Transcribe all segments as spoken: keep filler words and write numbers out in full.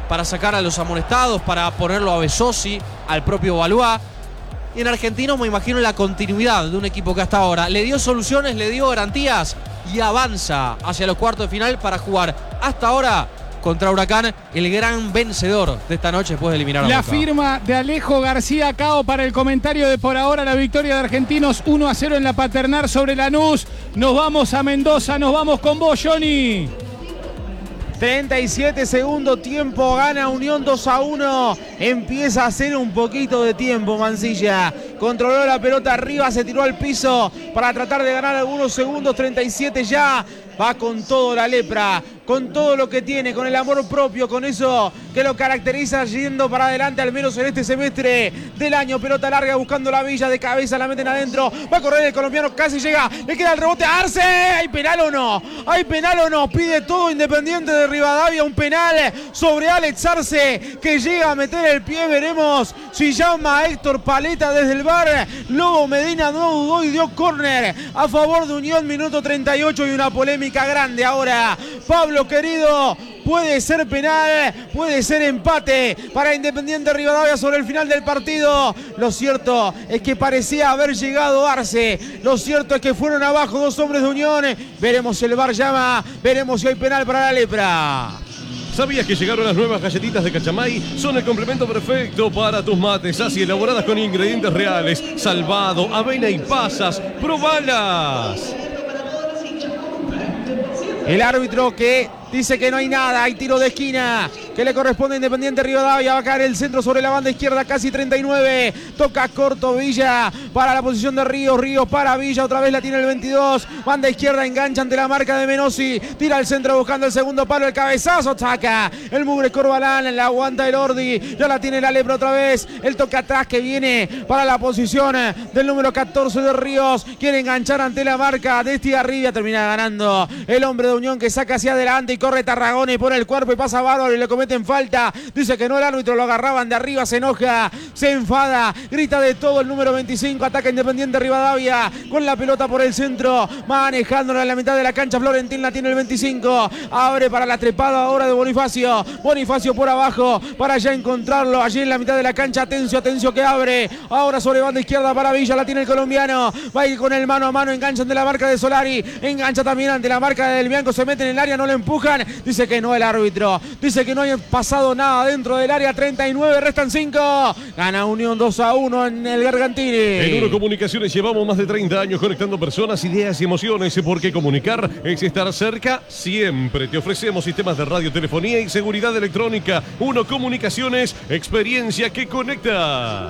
para sacar a los amonestados, para ponerlo a Besosi, al propio Valois. Y en Argentinos me imagino la continuidad de un equipo que hasta ahora le dio soluciones, le dio garantías y avanza hacia los cuartos de final para jugar hasta ahora contra Huracán, el gran vencedor de esta noche después de eliminar a La Boca. firma de Alejo García Cao para el comentario de por ahora la victoria de Argentinos uno a cero en la Paternal sobre Lanús. Nos vamos a Mendoza, nos vamos con vos, Johnny. treinta y siete segundo tiempo, gana Unión dos a uno. Empieza a hacer un poquito de tiempo Mansilla. Controló la pelota arriba, se tiró al piso para tratar de ganar algunos segundos. treinta y siete ya. Va con todo la lepra, con todo lo que tiene, con el amor propio, con eso que lo caracteriza yendo para adelante, al menos en este semestre del año. Pelota larga buscando la Villa, de cabeza la meten adentro. Va a correr el colombiano, casi llega. Le queda el rebote a Arce. ¿Hay penal o no? ¿Hay penal o no? Pide todo Independiente de Rivadavia. Un penal sobre Alex Arce, que llega a meter el pie. Veremos si llama a Héctor Paleta desde el V A R. Lobo Medina no dudó y dio córner a favor de Unión. Minuto treinta y ocho y una polémica grande ahora. Pablo querido, puede ser penal, puede ser empate para Independiente Rivadavia sobre el final del partido. Lo cierto es que parecía haber llegado Arce. Lo cierto es que fueron abajo dos hombres de Unión. Veremos si el V A R llama, veremos si hay penal para la lepra. ¿Sabías que llegaron las nuevas galletitas de Cachamay? Son el complemento perfecto para tus mates, así elaboradas con ingredientes reales, salvado, avena y pasas. ¡Probalas! El árbitro que dice que no hay nada, hay tiro de esquina que le corresponde a Independiente Rivadavia. Va a caer el centro sobre la banda izquierda, casi treinta y nueve. Toca corto Villa para la posición de Ríos. Ríos para Villa, otra vez la tiene el veintidós. Banda izquierda, engancha ante la marca de Menossi. Tira al centro buscando el segundo palo, el cabezazo, saca el mugre Corbalán, la aguanta el Ordi. Ya la tiene la lepra otra vez. El toque atrás que viene para la posición del número catorce de Ríos. Quiere enganchar ante la marca de Estigarribia. Termina ganando el hombre de Unión, que saca hacia adelante y corre Tarragona y pone el cuerpo y pasa Bárbaro y le cometen falta. Dice que no, el árbitro lo agarraban de arriba, se enoja, se enfada, grita de todo el número veinticinco. Ataca Independiente Rivadavia con la pelota por el centro, manejándola en la mitad de la cancha. Florentín la tiene el veinticinco. Abre para la trepada ahora de Bonifacio. Bonifacio por abajo para ya encontrarlo allí en la mitad de la cancha. Atencio, atencio que abre. Ahora sobre banda izquierda para Villa, la tiene el colombiano. Va a ir con el mano a mano, engancha ante la marca de Solari. Engancha también ante la marca del Bianco. Se mete en el área, no le empujan. Dice que no el árbitro. Dice que no hay pasado nada dentro del área. treinta y nueve, restan cinco. Gana Unión dos a uno en el Gargantini. En Urocomunicaciones llevamos más de treinta años conectando personas, ideas y emociones, porque comunicar es estar cerca siempre. Te ofrecemos sistemas de radiotelefonía y seguridad electrónica. Urocomunicaciones, experiencia que conecta.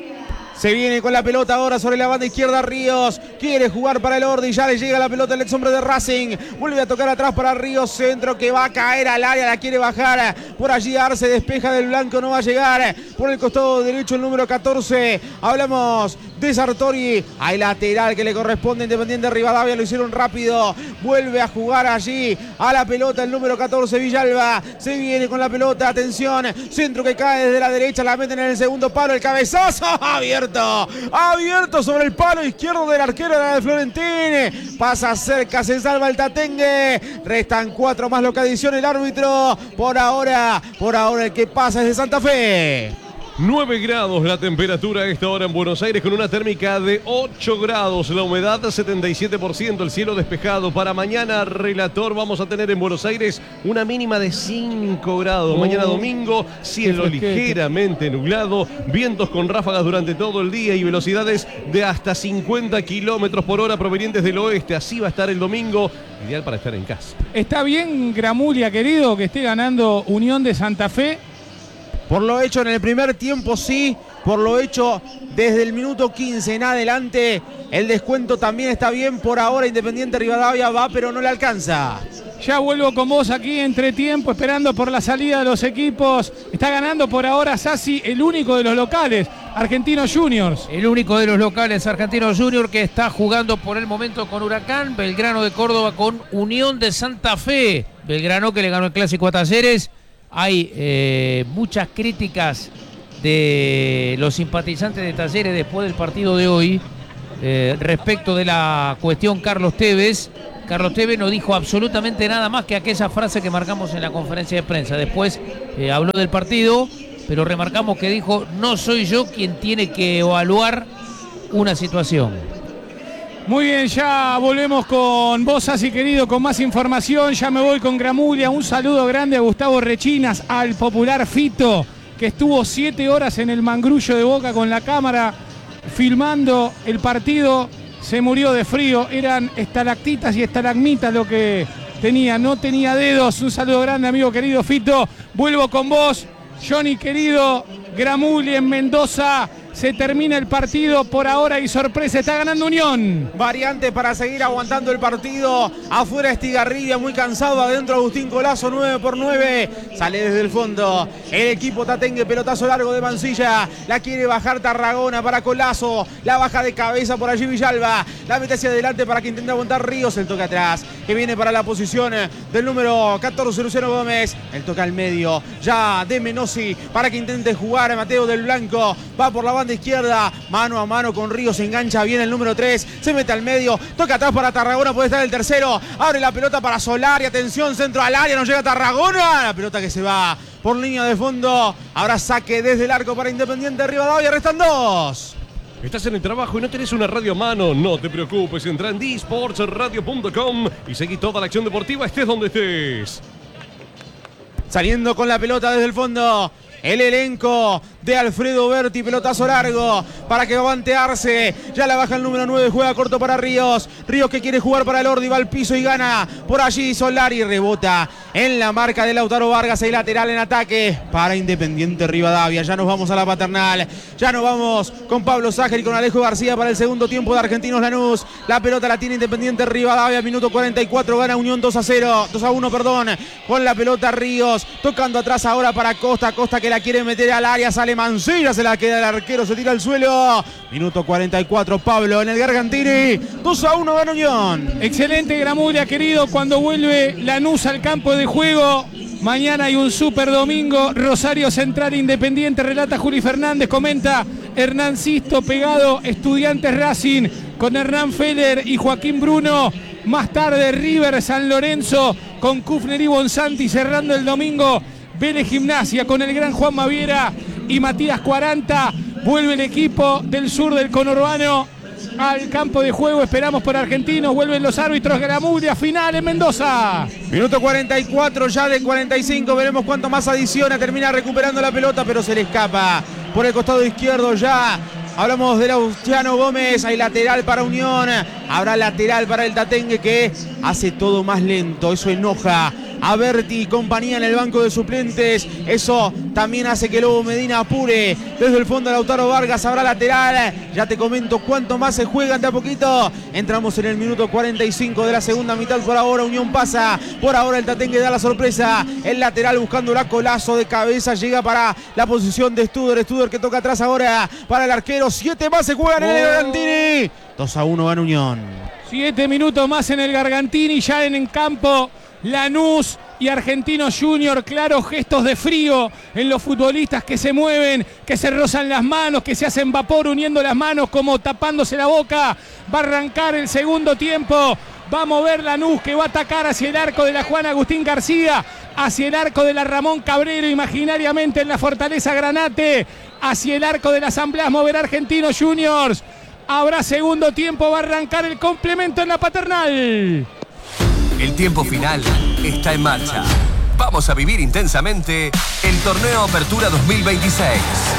Se viene con la pelota ahora sobre la banda izquierda Ríos. Quiere jugar para el Ordi. Ya le llega la pelota al ex hombre de Racing. Vuelve a tocar atrás para Ríos. Centro que va a caer al área. La quiere bajar. Por allí Arce despeja del blanco. No va a llegar. Por el costado derecho el número catorce. Hablamos de Sartori. Hay lateral que le corresponde a Independiente Rivadavia. Lo hicieron rápido. Vuelve a jugar allí a la pelota el número catorce Villalba. Se viene con la pelota. Atención. Centro que cae desde la derecha. La meten en el segundo palo. El cabezazo abierto. Abierto sobre el palo izquierdo del arquero de Florentín. Pasa cerca, se salva el Tatengue. Restan cuatro más lo que adiciona el árbitro. Por ahora, por ahora el que pasa es de Santa Fe. nueve grados la temperatura a esta hora en Buenos Aires, con una térmica de ocho grados, la humedad setenta y siete por ciento, el cielo despejado. Para mañana, relator, vamos a tener en Buenos Aires una mínima de cinco grados. Mañana domingo, cielo ligeramente nublado, vientos con ráfagas durante todo el día y velocidades de hasta cincuenta kilómetros por hora provenientes del oeste. Así va a estar el domingo, ideal para estar en casa. Está bien, Gramulia, querido, que esté ganando Unión de Santa Fe. Por lo hecho en el primer tiempo, sí. Por lo hecho desde el minuto quince en adelante. El descuento también está bien. Por ahora Independiente Rivadavia va, pero no le alcanza. Ya vuelvo con vos aquí entre tiempo, esperando por la salida de los equipos. Está ganando por ahora Sassi, el único de los locales, Argentinos Juniors. El único de los locales, Argentinos Juniors, que está jugando por el momento con Huracán. Belgrano de Córdoba con Unión de Santa Fe. Belgrano que le ganó el clásico a Talleres. Hay eh, muchas críticas de los simpatizantes de Talleres después del partido de hoy eh, respecto de la cuestión Carlos Tevez. Carlos Tevez no dijo absolutamente nada más que aquella frase que marcamos en la conferencia de prensa. Después eh, habló del partido, pero remarcamos que dijo: no soy yo quien tiene que evaluar una situación. Muy bien, ya volvemos con vos, así querido, con más información. Ya me voy con Gramulia. Un saludo grande a Gustavo Rechinas, al popular Fito, que estuvo siete horas en el mangrullo de Boca con la cámara filmando el partido. Se murió de frío, eran estalactitas y estalagmitas lo que tenía, no tenía dedos. Un saludo grande, amigo querido Fito. Vuelvo con vos, Johnny querido. Gramuli en Mendoza. Se termina el partido, por ahora y sorpresa, está ganando Unión. Variante para seguir aguantando el partido. Afuera Estigarribia, muy cansado. Adentro Agustín Colazo, nueve por nueve. Sale desde el fondo el equipo tatengue, pelotazo largo de Mansilla. La quiere bajar Tarragona para Colazo. La baja de cabeza por allí Villalba. La mete hacia adelante para que intente aguantar Ríos. El toque atrás, que viene para la posición del número catorce, Luciano Gómez. El toque al medio, ya de Menossi, para que intente jugar Mateo del Blanco. Va por la banda de izquierda, mano a mano con Ríos, engancha bien el número tres, se mete al medio, toca atrás para Tarragona, puede estar el tercero, abre la pelota para Solari, atención, centro al área, no llega Tarragona, la pelota que se va por línea de fondo, ahora saque desde el arco para Independiente Rivadavia, restan dos. ¿Estás en el trabajo y no tenés una radio a mano? No te preocupes, entra en d sports radio punto com y seguí toda la acción deportiva, estés donde estés. Saliendo con la pelota desde el fondo, el elenco de Alfredo Berti, pelotazo largo para que avante Arce, ya la baja el número nueve, juega corto para Ríos, Ríos que quiere jugar para Lordi, va al piso y gana, por allí Solari, rebota en la marca de Lautaro Vargas, el lateral en ataque para Independiente Rivadavia. Ya nos vamos a la paternal, ya nos vamos con Pablo Ságer y con Alejo García para el segundo tiempo de Argentinos Lanús. La pelota la tiene Independiente Rivadavia, minuto cuarenta y cuatro, gana Unión dos a cero, dos a uno, perdón, con la pelota Ríos, tocando atrás ahora para Costa, Costa que la quiere meter al área, sale Mancilla, se la queda el arquero, se tira al suelo. Minuto cuarenta y cuatro, Pablo en el Gargantini, dos a uno gana Unión. Excelente Gramulia, querido, cuando vuelve Lanús al campo de juego. Mañana hay un super domingo, Rosario Central Independiente, relata Juli Fernández, comenta Hernán Sisto, pegado Estudiantes Racing con Hernán Feller y Joaquín Bruno. Más tarde River San Lorenzo con Kufner y Bonsanti, cerrando el domingo Vélez Gimnasia con el gran Juan Maviera y Matías cuarenta. Vuelve el equipo del sur del conurbano al campo de juego, esperamos por Argentinos, vuelven los árbitros. Gramulia, final en Mendoza. Minuto cuarenta y cuatro, ya de cuarenta y cinco, veremos cuánto más adiciona, termina recuperando la pelota, pero se le escapa por el costado izquierdo ya. Hablamos de Luciano Gómez, hay lateral para Unión, habrá lateral para el Tatengue que hace todo más lento, eso enoja a Berti y compañía en el banco de suplentes, eso también hace que Lobo Medina apure desde el fondo. Lautaro Vargas, habrá lateral, ya te comento cuánto más se juegan de a poquito. Entramos en el minuto cuarenta y cinco de la segunda mitad, por ahora Unión pasa, por ahora el Tatengue da la sorpresa, el lateral buscando la Colazo de cabeza, llega para la posición de Studer, Studer que toca atrás ahora para el arquero, siete más se juegan en el Gargantini, dos a uno gana Unión. Siete minutos más en el Gargantini, ya en el campo Lanús y Argentinos Junior, claros gestos de frío en los futbolistas que se mueven, que se rozan las manos, que se hacen vapor uniendo las manos como tapándose la boca. Va a arrancar el segundo tiempo, va a mover Lanús que va a atacar hacia el arco de la Juan Agustín García, hacia el arco de la Ramón Cabrero, imaginariamente en la Fortaleza Granate, hacia el arco de la Asamblea moverá Argentinos Juniors. Habrá segundo tiempo, va a arrancar el complemento en la paternal. El tiempo final está en marcha. Vamos a vivir intensamente el Torneo Apertura dos mil veintiséis.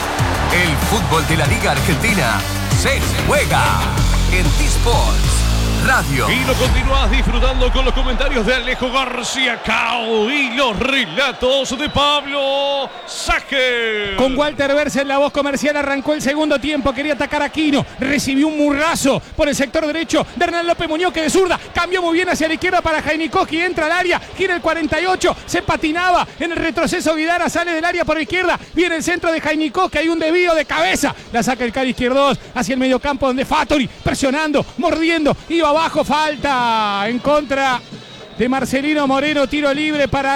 El fútbol de la Liga Argentina se juega en T-Sports Radio. Y lo continúas disfrutando con los comentarios de Alejo García Cao y los relatos de Pablo Ságer. Con Walter Berce en la voz comercial arrancó el segundo tiempo, quería atacar a Aquino, recibió un murrazo por el sector derecho de Hernán López Muñoz, que de zurda cambió muy bien hacia la izquierda para Jainikoski, entra al área, gira el cuarenta y ocho, se patinaba en el retroceso Guidara, sale del área por izquierda, viene el centro de Jainikoski, hay un desvío de cabeza, la saca el Cari izquierdo hacia el mediocampo donde Fattori presionando, mordiendo, iba abajo, falta en contra de Marcelino Moreno, tiro libre para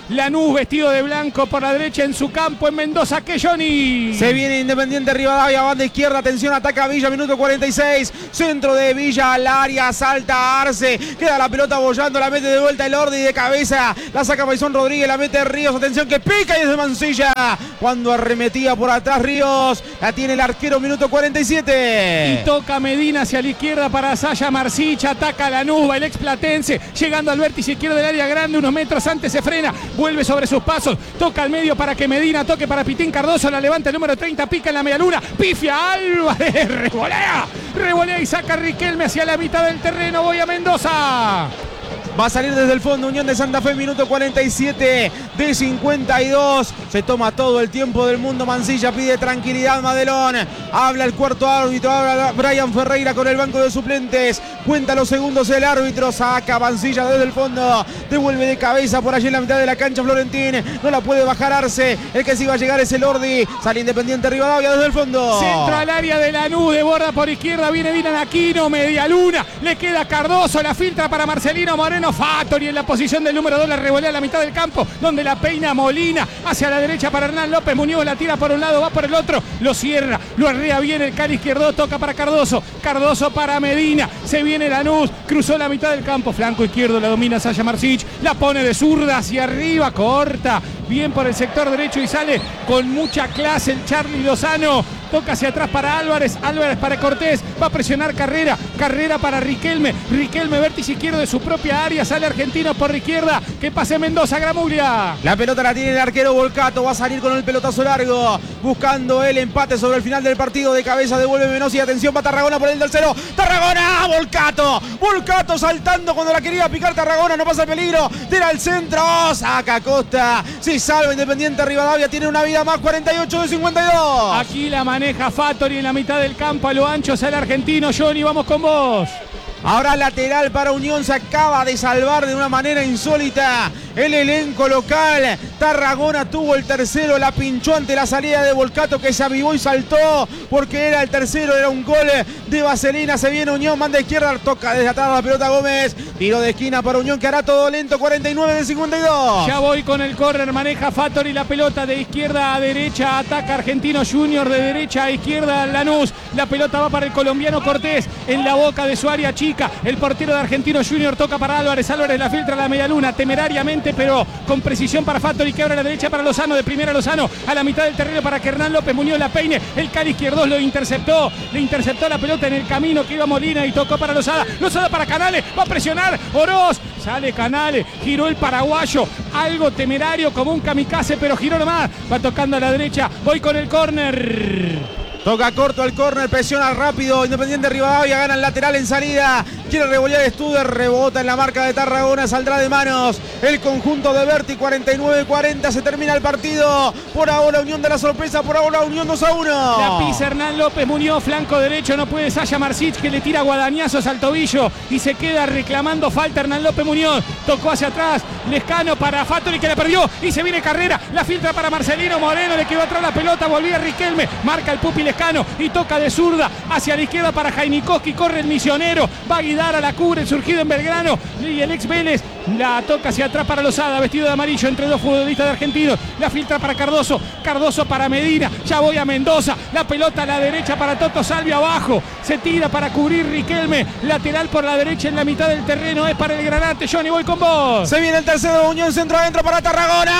Lanús vestido de blanco por la derecha en su campo en Mendoza. ¿Qué, Johnny? Se viene Independiente Rivadavia, banda izquierda, atención, ataca Villa, minuto cuarenta y seis. Centro de Villa al área, salta Arce. Queda la pelota bollando, la mete de vuelta el Ordi de cabeza. La saca Maisón Rodríguez, la mete Ríos. Atención que pica y es de Mancilla. Cuando arremetía por atrás Ríos. La tiene el arquero, minuto cuarenta y siete. Y toca Medina hacia la izquierda para Saya Marcich. Ataca Lanús, el ex platense. Llegando al vértice izquierdo del área grande. Unos metros antes se frena. Vuelve sobre sus pasos. Toca al medio para que Medina toque para Pitín Cardoso. La levanta el número treinta. Pica en la medialuna. Pifia Álvarez. Revolea. Revolea y saca a Riquelme hacia la mitad del terreno. Voy a Mendoza. Va a salir desde el fondo Unión de Santa Fe, minuto cuarenta y siete de cincuenta y dos. Se toma todo el tiempo del mundo. Mancilla pide tranquilidad, Madelón. Habla el cuarto árbitro, habla Brian Ferreira con el banco de suplentes. Cuenta los segundos el árbitro. Saca Mancilla desde el fondo. Devuelve de cabeza por allí en la mitad de la cancha Florentín. No la puede bajar Arce. El que sí va a llegar es el Ordi. Sale Independiente Rivadavia desde el fondo. Centro al área de Lanús. De borda por izquierda. Viene Dylan Aquino. Media luna. Le queda Cardoso. La filtra para Marcelino Moreno. Fattori en la posición del número dos, la revolea a la mitad del campo, donde la peina Molina, hacia la derecha para Hernán López Muñoz, la tira por un lado, va por el otro, lo cierra, lo arrea bien el cara izquierdo, toca para Cardoso, Cardoso para Medina, se viene Lanús, cruzó la mitad del campo, flanco izquierdo, la domina Saya Marcich, la pone de zurda hacia arriba, corta, bien por el sector derecho y sale con mucha clase el Charly Lozano. Toca hacia atrás para Álvarez, Álvarez para Cortés, va a presionar Carrera, Carrera para Riquelme, Riquelme vértice izquierdo de su propia área, sale Argentino por izquierda, que pase Mendoza, Gramuglia. La pelota la tiene el arquero Volcato, va a salir con el pelotazo largo, buscando el empate sobre el final del partido, de cabeza devuelve Menossi, atención para Tarragona por el tercero, Tarragona, Volcato, Volcato saltando cuando la quería picar Tarragona, no pasa el peligro, tira al centro, saca Costa, se salva Independiente Rivadavia, tiene una vida más, cuarenta y ocho de cincuenta y dos. Aquí la maneja Fattori en la mitad del campo, a lo ancho sale Argentino. Johnny, vamos con vos. Ahora lateral para Unión, se acaba de salvar de una manera insólita el elenco local. Tarragona tuvo el tercero, la pinchó ante la salida de Volcato, que se avivó y saltó porque era el tercero, era un gol de Vaselina. Se viene Unión, manda izquierda, toca desde atrás la pelota Gómez, tiro de esquina para Unión que hará todo lento, cuarenta y nueve de cincuenta y dos. Ya voy con el córner, maneja Fattori la pelota de izquierda a derecha, ataca Argentino Junior de derecha a izquierda Lanús, la pelota va para el colombiano Cortés en la boca de su área chica. El portero de Argentino Junior toca para Álvarez, Álvarez la filtra a la medialuna, temerariamente pero con precisión para Fattori, que abre a la derecha para Lozano, de primera Lozano a la mitad del terreno para que Hernán López Muñoz la peine, el cara izquierdo lo interceptó, le interceptó la pelota en el camino que iba Molina y tocó para Lozada, Lozada para Canales, va a presionar Oroz, sale Canales, giró el paraguayo, algo temerario como un kamikaze, pero giró nomás, va tocando a la derecha, voy con el córner. Toca corto al córner, presiona rápido, Independiente Rivadavia gana el lateral en salida, quiere revolear Studer, rebota en la marca de Tarragona, saldrá de manos el conjunto de Berti, cuarenta y nueve cuarenta, se termina el partido, por ahora Unión de la sorpresa, por ahora Unión dos a uno. La pisa Hernán López Muñoz, flanco derecho, no puede Saya Marcich, que le tira guadañazos al tobillo y se queda reclamando falta Hernán López Muñoz, tocó hacia atrás, Lescano para Fattori que la perdió y se viene Carrera, la filtra para Marcelino Moreno, le quedó atrás la pelota, volvía Riquelme, marca el Pupi Lescano y toca de zurda hacia la izquierda para Jainikowski, corre el misionero, va a guidar a la cubre el surgido en Belgrano y el ex Vélez la toca hacia atrás para Lozada, vestido de amarillo entre dos futbolistas de Argentinos, la filtra para Cardoso, Cardoso para Medina, ya voy a Mendoza, la pelota a la derecha para Toto Salvio abajo, se tira para cubrir Riquelme, lateral por la derecha en la mitad del terreno, es para el Granate. Johnny, voy con vos. Se viene el tercero de Unión, centro adentro para Tarragona.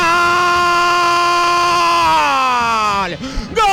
¡Gol!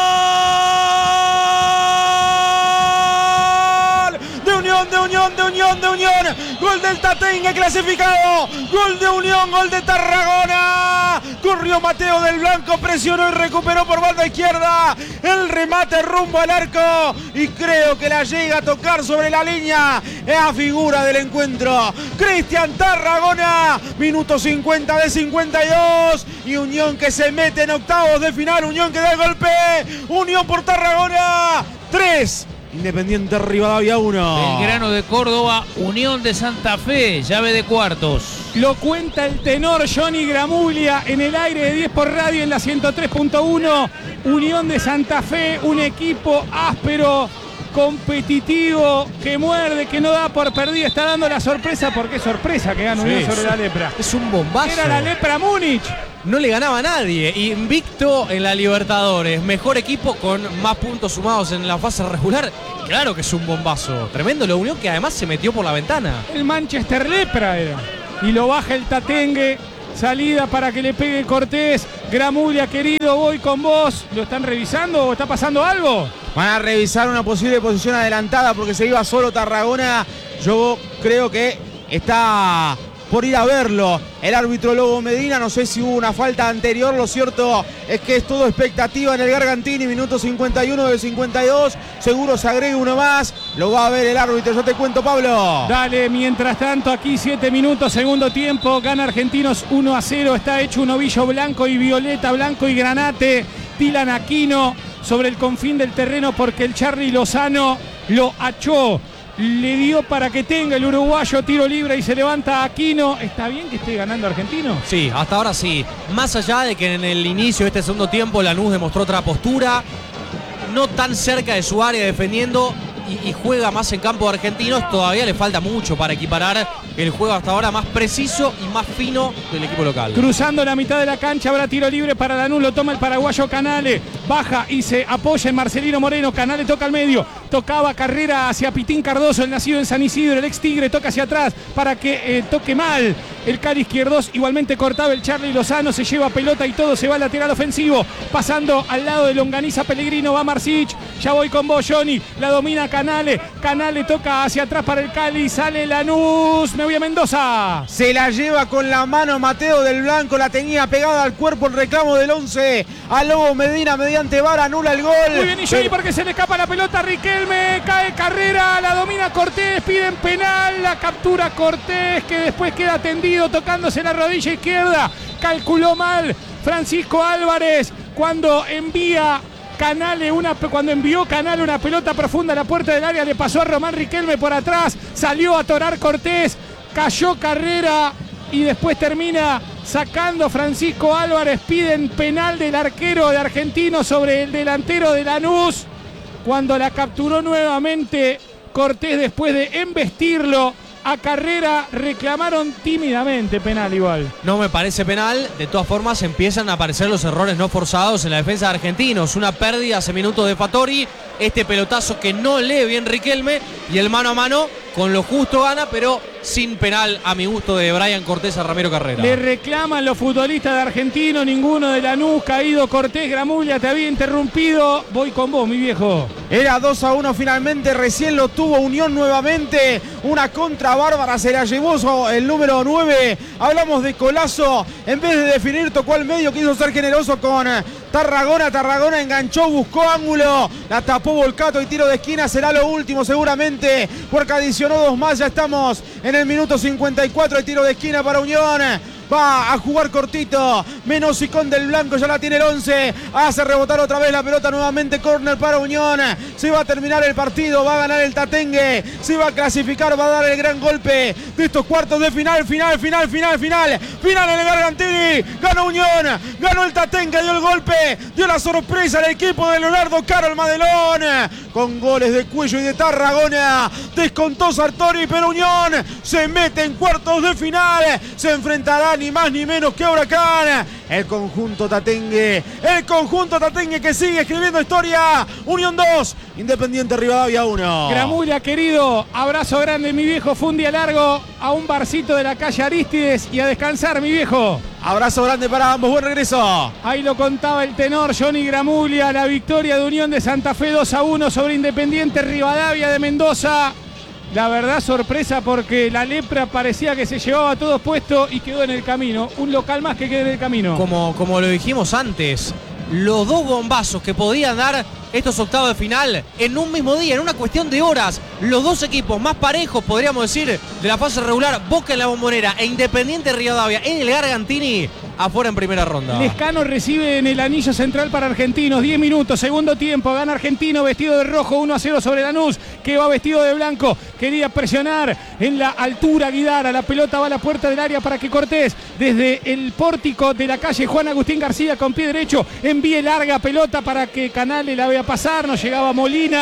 De Unión, de Unión, de Unión, gol del Tatengue clasificado, gol de Unión, gol de Tarragona, corrió Mateo del Blanco, presionó y recuperó por banda izquierda, el remate rumbo al arco y creo que la llega a tocar sobre la línea, es la figura del encuentro, Cristian Tarragona, minuto cincuenta de cincuenta y dos y Unión que se mete en octavos de final, Unión que da el golpe, Unión por Tarragona, tres. Independiente Rivadavia uno. Belgrano de Córdoba, Unión de Santa Fe, llave de cuartos. Lo cuenta el tenor Johnny Gramuglia en el aire de diez por radio en la ciento tres punto uno. Unión de Santa Fe, un equipo áspero, competitivo, que muerde, que no da por perdido, está dando la sorpresa, porque es sorpresa que gana Unión Sí, sobre sí. la Lepra. Es un bombazo. Era la Lepra Múnich. No le ganaba a nadie. Invicto en la Libertadores. Mejor equipo con más puntos sumados en la fase regular. Claro que es un bombazo. Tremendo la Unión, que además se metió por la ventana. El Manchester Lepra era. Y lo baja el Tatengue. Salida para que le pegue Cortés. Gramulia, querido, voy con vos. ¿Lo están revisando o está pasando algo? Van a revisar una posible posición adelantada porque se iba solo Tarragona. Yo creo que está por ir a verlo el árbitro Lobo Medina. No sé si hubo una falta anterior. Lo cierto es que es todo expectativa en el Gargantini. Minuto cincuenta y uno del cincuenta y dos. Seguro se agrega uno más. Lo va a ver el árbitro. Yo te cuento, Pablo. Dale, mientras tanto, aquí siete minutos, segundo tiempo. Gana Argentinos uno a cero. Está hecho un ovillo blanco y violeta, blanco y granate. Dylan Aquino sobre el confín del terreno porque el Charly Lozano lo achó. Le dio para que tenga el uruguayo tiro libre y se levanta Aquino. ¿Está bien que esté ganando Argentino? Sí, hasta ahora sí. Más allá de que en el inicio de este segundo tiempo Lanús demostró otra postura, no tan cerca de su área defendiendo y, y juega más en campo de Argentinos, todavía le falta mucho para equiparar el juego hasta ahora más preciso y más fino del equipo local. Cruzando la mitad de la cancha, habrá tiro libre para Lanús, lo toma el paraguayo Canale, baja y se apoya en Marcelino Moreno. Canale toca al medio, tocaba carrera hacia Pitín Cardoso, el nacido en San Isidro, el ex Tigre, toca hacia atrás para que eh, toque mal el Cali Izquierdos, igualmente cortaba el Charly Lozano, se lleva pelota y todo, se va al lateral ofensivo, pasando al lado de Longaniza Pellegrino, va Marcich, ya voy con vos, Johnny, la domina Canale, Canale toca hacia atrás para el Cali, sale Lanús, me voy a Mendoza. Se la lleva con la mano Mateo del Blanco, la tenía pegada al cuerpo el reclamo del once a Lobo Medina mediante VAR, anula el gol. Muy bien, y Johnny porque se le escapa la pelota a Riquelme, cae Carrera, la domina Cortés, piden penal, la captura Cortés que después queda tendido tocándose la rodilla izquierda, calculó mal Francisco Álvarez cuando envía Canale una, cuando envió Canale una pelota profunda a la puerta del área, le pasó a Román Riquelme por atrás, salió a torar Cortés, cayó Carrera y después termina sacando Francisco Álvarez. Piden penal del arquero de Argentino sobre el delantero de Lanús cuando la capturó nuevamente Cortés después de embestirlo a Carrera. Reclamaron tímidamente penal igual. No me parece penal. De todas formas empiezan a aparecer los errores no forzados en la defensa de Argentinos. Una pérdida hace minutos de Fattori. Este pelotazo que no lee bien Riquelme. Y el mano a mano con lo justo gana, pero sin penal a mi gusto de Brian Cortés a Ramiro Carrera. Le reclaman los futbolistas de Argentino, ninguno de Lanús, caído Cortés. Gramulia, te había interrumpido. Voy con vos, mi viejo. Era dos a uno finalmente, recién lo tuvo Unión nuevamente. Una contra bárbara se la llevó el número nueve. Hablamos de Colazo. En vez de definir, tocó al medio, quiso ser generoso con Tarragona. Tarragona enganchó, buscó ángulo. La tapó Volcato y tiro de esquina. Será lo último seguramente, porque adicionó dos más. Ya estamos en el minuto cincuenta y cuatro. El tiro de esquina para Unión. Va a jugar cortito. Menossi con del Blanco, ya la tiene el once. Hace rebotar otra vez la pelota nuevamente. Córner para Unión. Se va a terminar el partido. Va a ganar el Tatengue. Se va a clasificar. Va a dar el gran golpe de estos cuartos de final. Final, final, final, final. Final en el Gargantini. Ganó Unión. Ganó el Tatengue. Dio el golpe. Dio la sorpresa al equipo de Leonardo Caro, el Madelón. Con goles de Cuello y de Tarragona. Descontó Sartori, pero Unión se mete en cuartos de final. Se enfrentará ni más ni menos que Huracán. El conjunto Tatengue. El conjunto Tatengue que sigue escribiendo historia. Unión dos, Independiente Rivadavia uno. Gramulia, querido, abrazo grande, mi viejo. Fue un día largo a un barcito de la calle Aristides y a descansar, mi viejo. Abrazo grande para ambos, buen regreso. Ahí lo contaba el tenor Johnny Gramulia. La victoria de Unión de Santa Fe dos a uno sobre Independiente Rivadavia de Mendoza. La verdad, sorpresa, porque la Lepra parecía que se llevaba todo puesto y quedó en el camino. Un local más que quedó en el camino. Como, como lo dijimos antes, los dos bombazos que podían dar estos octavos de final en un mismo día, en una cuestión de horas. Los dos equipos más parejos, podríamos decir, de la fase regular, Boca en la Bombonera e Independiente Rivadavia en el Gargantini, afuera en primera ronda. Lescano recibe en el anillo central para Argentinos. diez minutos, segundo tiempo. Gana Argentino vestido de rojo, uno a cero sobre Lanús, que va vestido de blanco. Quería presionar en la altura Guidara. La pelota va a la puerta del área para que Cortés, desde el pórtico de la calle Juan Agustín García, con pie derecho, envíe larga pelota para que Canale la vea pasar. No llegaba Molina.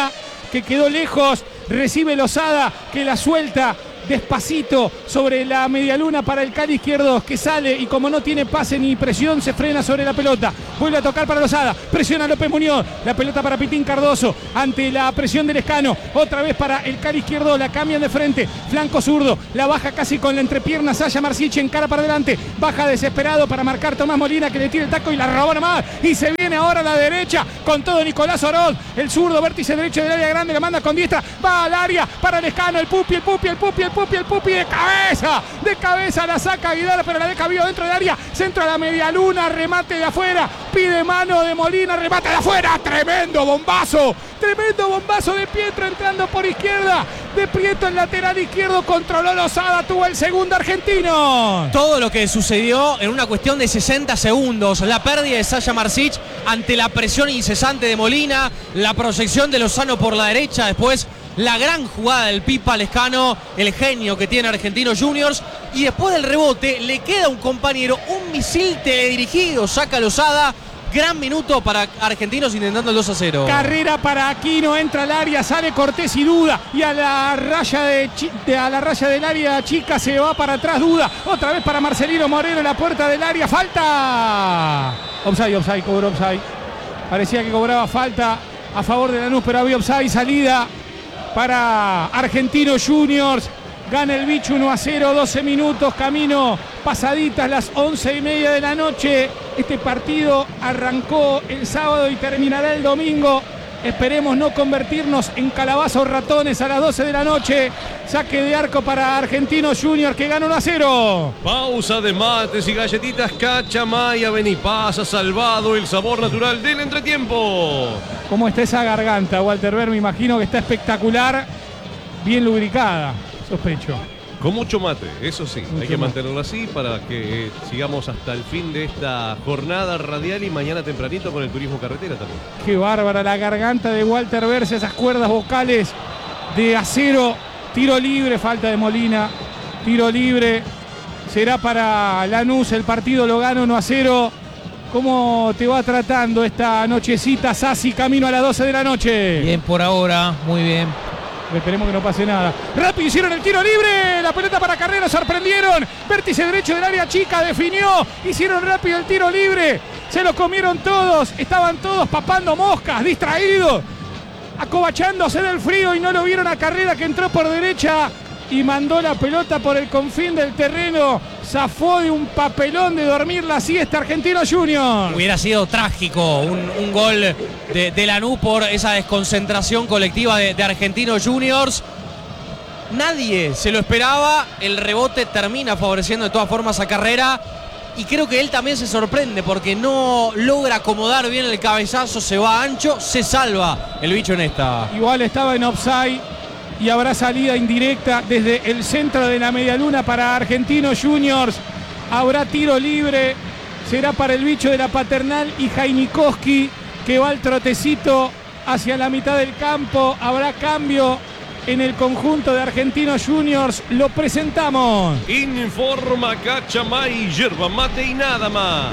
que quedó lejos. Recibe Lozada, que la suelta despacito sobre la medialuna para el Cali izquierdo, que sale y como no tiene pase ni presión se frena sobre la pelota. Vuelve a tocar para Lozada, presiona López Muñoz, la pelota para Pitín Cardoso ante la presión del Escano, otra vez para el Cali izquierdo, la cambian de frente, flanco zurdo, la baja casi con la entrepierna Sasha Marsic, en cara para adelante, baja desesperado para marcar Tomás Molina, que le tira el taco y la roba nomás, y se viene ahora a la derecha con todo Nicolás Oroz, el zurdo, vértice derecho del área grande, la manda con diestra, va al área para el Escano, el Pupi, el Pupi, el Pupi, el Pupi, el Pupi de cabeza, de cabeza la saca Aguilar, pero la deja vivo dentro del área, centro a la media luna, remate de afuera, pide mano de Molina, remate de afuera, tremendo bombazo, tremendo bombazo de Pietro entrando por izquierda, de Prieto el lateral izquierdo, controló Lozada, tuvo el segundo argentino. Todo lo que sucedió en una cuestión de sesenta segundos, la pérdida de Sasha Marsic ante la presión incesante de Molina, la proyección de Lozano por la derecha, después la gran jugada del Pipa Lescano, el genio que tiene Argentinos Juniors, y después del rebote le queda un compañero, un misil teledirigido, saca Lozada. Gran minuto para Argentinos intentando el dos a cero. Carrera para Aquino, entra al área, sale Cortés y Duda, y a la raya de, de a la raya del área chica se va para atrás Duda, otra vez para Marcelino Moreno en la puerta del área, falta. Offside, offside, cobró offside. Parecía que cobraba falta a favor de Lanús, pero había offside, salida para Argentinos Juniors. Gana el bicho uno a cero, doce minutos, camino pasaditas las once y media de la noche. Este partido arrancó el sábado y terminará el domingo. Esperemos no convertirnos en calabazos ratones a las doce de la noche. Saque de arco para Argentinos Juniors, que gana uno a cero. Pausa de mates y galletitas Cachamaya, Benipasa, salvado el sabor natural del entretiempo. ¿Cómo está esa garganta, Walter Ver? Me imagino que está espectacular, bien lubricada, sospecho. Con mucho mate, eso sí, Mucho hay que mate. mantenerlo así para que sigamos hasta el fin de esta jornada radial y mañana tempranito con el turismo carretera también. Qué bárbara la garganta de Walter Verse, esas cuerdas vocales de acero. Tiro libre, falta de Molina. Tiro libre, será para Lanús, el partido lo gana uno a cero. ¿Cómo te va tratando esta nochecita, Sassi, camino a las doce de la noche? Bien por ahora, muy bien. Esperemos que no pase nada. Rápido hicieron el tiro libre. La pelota para Carrera, sorprendieron. Vértice derecho del área chica, definió. Hicieron rápido el tiro libre. Se lo comieron todos. Estaban todos papando moscas, distraídos, acobachándose del frío y no lo vieron a Carrera, que entró por derecha y mandó la pelota por el confín del terreno. Zafó de un papelón de dormir la siesta Argentinos Juniors. Hubiera sido trágico un, un gol de, de Lanús por esa desconcentración colectiva de, de Argentinos Juniors. Nadie se lo esperaba. El rebote termina favoreciendo de todas formas a Carrera. Y creo que él también se sorprende porque no logra acomodar bien el cabezazo. Se va ancho, se salva el bicho en esta. Igual estaba en offside y habrá salida indirecta desde el centro de la medialuna para Argentinos Juniors. Habrá tiro libre, será para el bicho de la Paternal y Jainikowski, que va al trotecito hacia la mitad del campo. Habrá cambio en el conjunto de Argentinos Juniors. Lo presentamos. Informa Cachamay, yerba mate y nada más.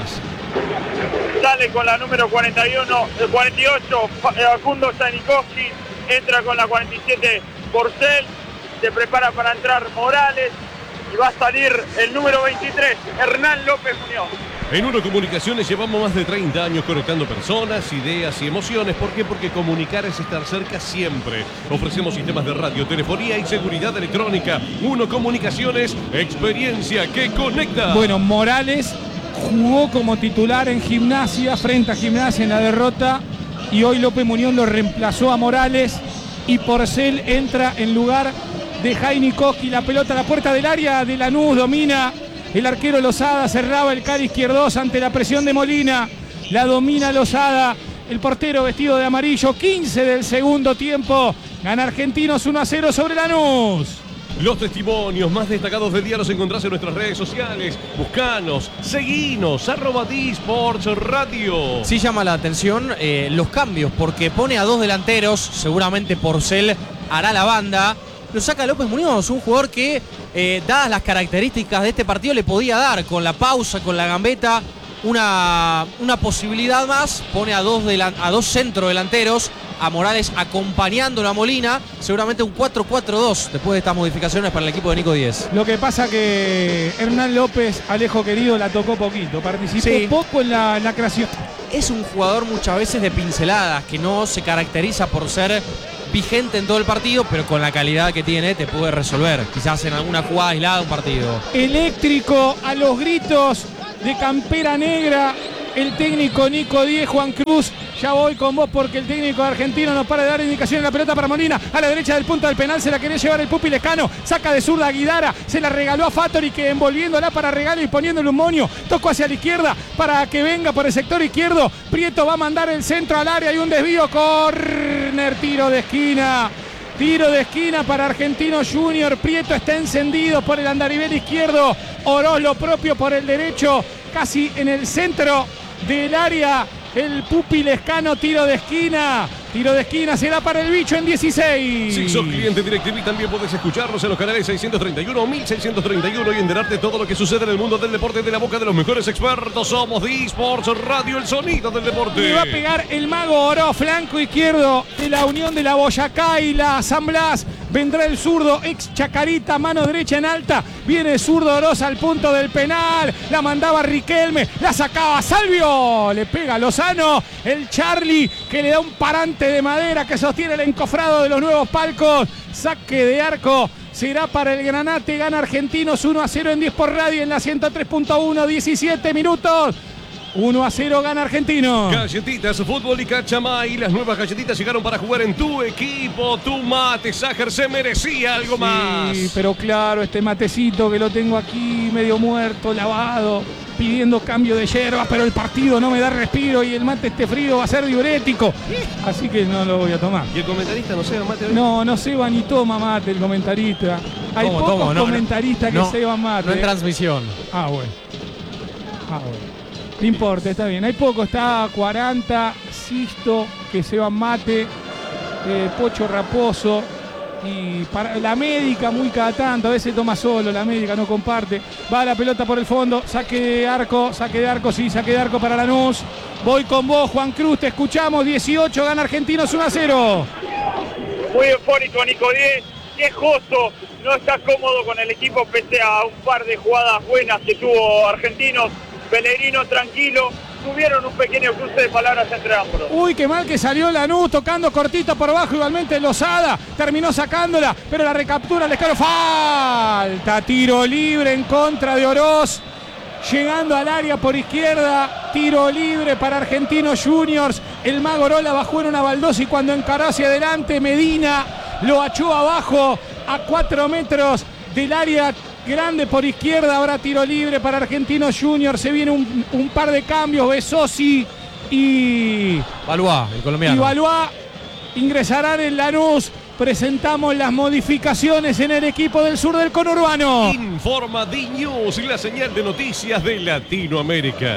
Sale con la número cuarenta y uno, cuarenta y ocho, Facundo Jainikowski. Entra con la cuarenta y siete, Porcel. Se prepara para entrar Morales. Y va a salir el número veintitrés, Hernán López Muñoz. En Uno Comunicaciones llevamos más de treinta años conectando personas, ideas y emociones. ¿Por qué? Porque comunicar es estar cerca siempre. Ofrecemos sistemas de radio, telefonía y seguridad electrónica. Uno Comunicaciones, experiencia que conecta. Bueno, Morales jugó como titular en Gimnasia, frente a Gimnasia en la derrota. Y hoy López Muñoz lo reemplazó a Morales. Y Porcel entra en lugar de Jainikowski. La pelota a la puerta del área de Lanús, domina el arquero Lozada, cerraba el Cali izquierdos ante la presión de Molina. La domina Lozada, el portero vestido de amarillo. quince del segundo tiempo. Gana Argentinos uno a cero sobre Lanús. Los testimonios más destacados del día los encontrás en nuestras redes sociales. Buscanos, seguinos, arroba Disports Radio. Sí llama la atención eh, los cambios, porque pone a dos delanteros, seguramente Porcel hará la banda. Lo saca López Muñoz, un jugador que, eh, dadas las características de este partido, le podía dar con la pausa, con la gambeta. una, una posibilidad más, pone a dos, delan, a dos centrodelanteros, a Morales acompañándolo a Molina, seguramente un cuatro cuatro dos después de estas modificaciones para el equipo de Nico Díez. Lo que pasa que Hernán López, Alejo querido, la tocó poquito, participó sí. poco en la, en la creación. Es un jugador muchas veces de pinceladas, que no se caracteriza por ser vigente en todo el partido, pero con la calidad que tiene te puede resolver, quizás en alguna jugada aislada un partido. Eléctrico, a los gritos de campera negra, el técnico Nico Díez, Juan Cruz. Ya voy con vos porque el técnico argentino no para de dar indicaciones. La pelota para Molina, a la derecha del punto del penal, se la quería llevar el Pupi Lescano, saca de zurda a Guidara, se la regaló a Fattori, que envolviéndola para regalo y poniéndole un moño, tocó hacia la izquierda para que venga por el sector izquierdo. Prieto va a mandar el centro al área y un desvío, córner, tiro de esquina. Tiro de esquina para Argentino Junior. Prieto está encendido por el andarivel izquierdo. Oroz lo propio por el derecho, casi en el centro del área. El Pupi Lescano, tiro de esquina. Tiro de esquina, será para el bicho en dieciséis. Si sos cliente DirecTV, también podés escucharnos en los canales seiscientos treinta y uno o mil seiscientos treinta y uno y enterarte de todo lo que sucede en el mundo del deporte de la boca de los mejores expertos. Somos de eSports Radio, el sonido del deporte. Le va a pegar el mago Oroz, flanco izquierdo de la Unión de la Boyacá y la San Blas. Vendrá el zurdo, ex Chacarita, mano derecha en alta. Viene zurdo Oroz al punto del penal. La mandaba Riquelme, la sacaba Salvio. Le pega Lozano, el Charlie, que le da un parante de madera que sostiene el encofrado de los nuevos palcos. Saque de arco será para el Granate. Gana Argentinos uno a cero en diez por radio en la ciento tres punto uno, diecisiete minutos. uno a cero gana Argentinos. Galletitas, fútbol y cachamay. Las nuevas galletitas llegaron para jugar en tu equipo. Tu mate Sacher se merecía algo sí, más. Sí, pero claro, este matecito que lo tengo aquí medio muerto, lavado, pidiendo cambio de hierbas, pero el partido no me da respiro y el mate este frío va a ser diurético. Así que no lo voy a tomar. ¿Y el comentarista no ceba mate hoy? No, no ceba ni toma mate el comentarista. Hay ¿Cómo, pocos cómo? No, comentaristas no, que ceban mate. No en transmisión. Ah, bueno. Ah, bueno. No importa, está bien. Hay poco, está cuarenta, Sisto, que se va mate, eh, Pocho Raposo y para, la médica muy cada tanto, a veces toma solo, la médica no comparte. Va la pelota por el fondo, saque de arco, saque de arco, sí, saque de arco para Lanús. Voy con vos, Juan Cruz, te escuchamos, dieciocho, gana Argentinos uno a cero. Muy eufórico Nico Díez, quejoso, no está cómodo con el equipo pese a un par de jugadas buenas que tuvo Argentinos. Pellegrino tranquilo, tuvieron un pequeño cruce de palabras entre ambos. Uy, qué mal que salió Lanús, tocando cortito por abajo, igualmente Lozada, terminó sacándola, pero la recaptura Lescano, falta, tiro libre en contra de Oroz, llegando al área por izquierda, tiro libre para Argentinos Juniors, el mago Oroz la bajó en una baldosa y cuando encaró hacia adelante Medina lo achó abajo a cuatro metros del área grande por izquierda. Ahora tiro libre para Argentinos Juniors. Se viene un, un par de cambios. Besosi y Valois, el colombiano. Y Valois ingresarán en Lanús. Presentamos las modificaciones en el equipo del sur del conurbano. Informa D-News, la señal de noticias de Latinoamérica.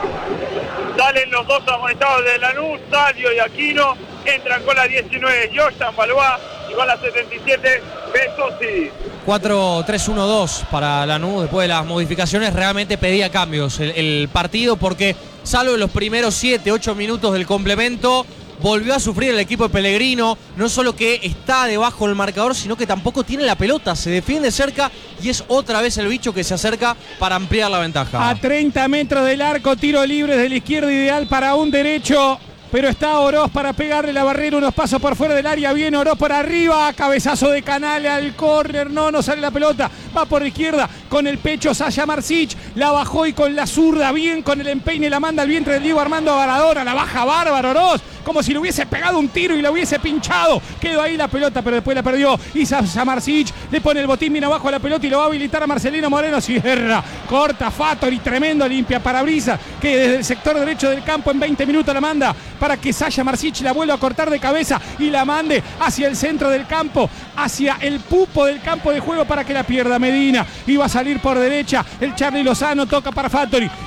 Salen los dos amonestados de Lanús, Salvio y Aquino. Entran con la diecinueve, Joshan Valois, y con la setenta y siete, Besosi. cuatro tres uno dos para Lanús. Después de las modificaciones realmente pedía cambios el, el partido, porque salvo en los primeros siete ocho minutos del complemento volvió a sufrir el equipo de Pellegrino. No solo que está debajo del marcador, sino que tampoco tiene la pelota, se defiende cerca y es otra vez el bicho que se acerca para ampliar la ventaja. A treinta metros del arco, tiro libre de la izquierda, ideal para un derecho. Pero está Oroz para pegarle la barrera, unos pasos por fuera del área, viene Oroz por arriba, cabezazo de Canale al córner, no, no sale la pelota, va por izquierda, con el pecho Sasha Marsic, la bajó y con la zurda, bien con el empeine, la manda al vientre del Diego Armando Baradona, la baja bárbaro Oroz, como si le hubiese pegado un tiro y la hubiese pinchado, quedó ahí la pelota, pero después la perdió, y Sasha Marsic le pone el botín bien abajo a la pelota y lo va a habilitar a Marcelino Moreno, cierra, corta, Fattori, tremendo, limpia parabrisas, que desde el sector derecho del campo en veinte minutos la manda, para que Sasha Marsic la vuelva a cortar de cabeza y la mande hacia el centro del campo, hacia el pupo del campo de juego para que la pierda Medina. Iba a salir por derecha, el Charlie Lozano toca para Fattori,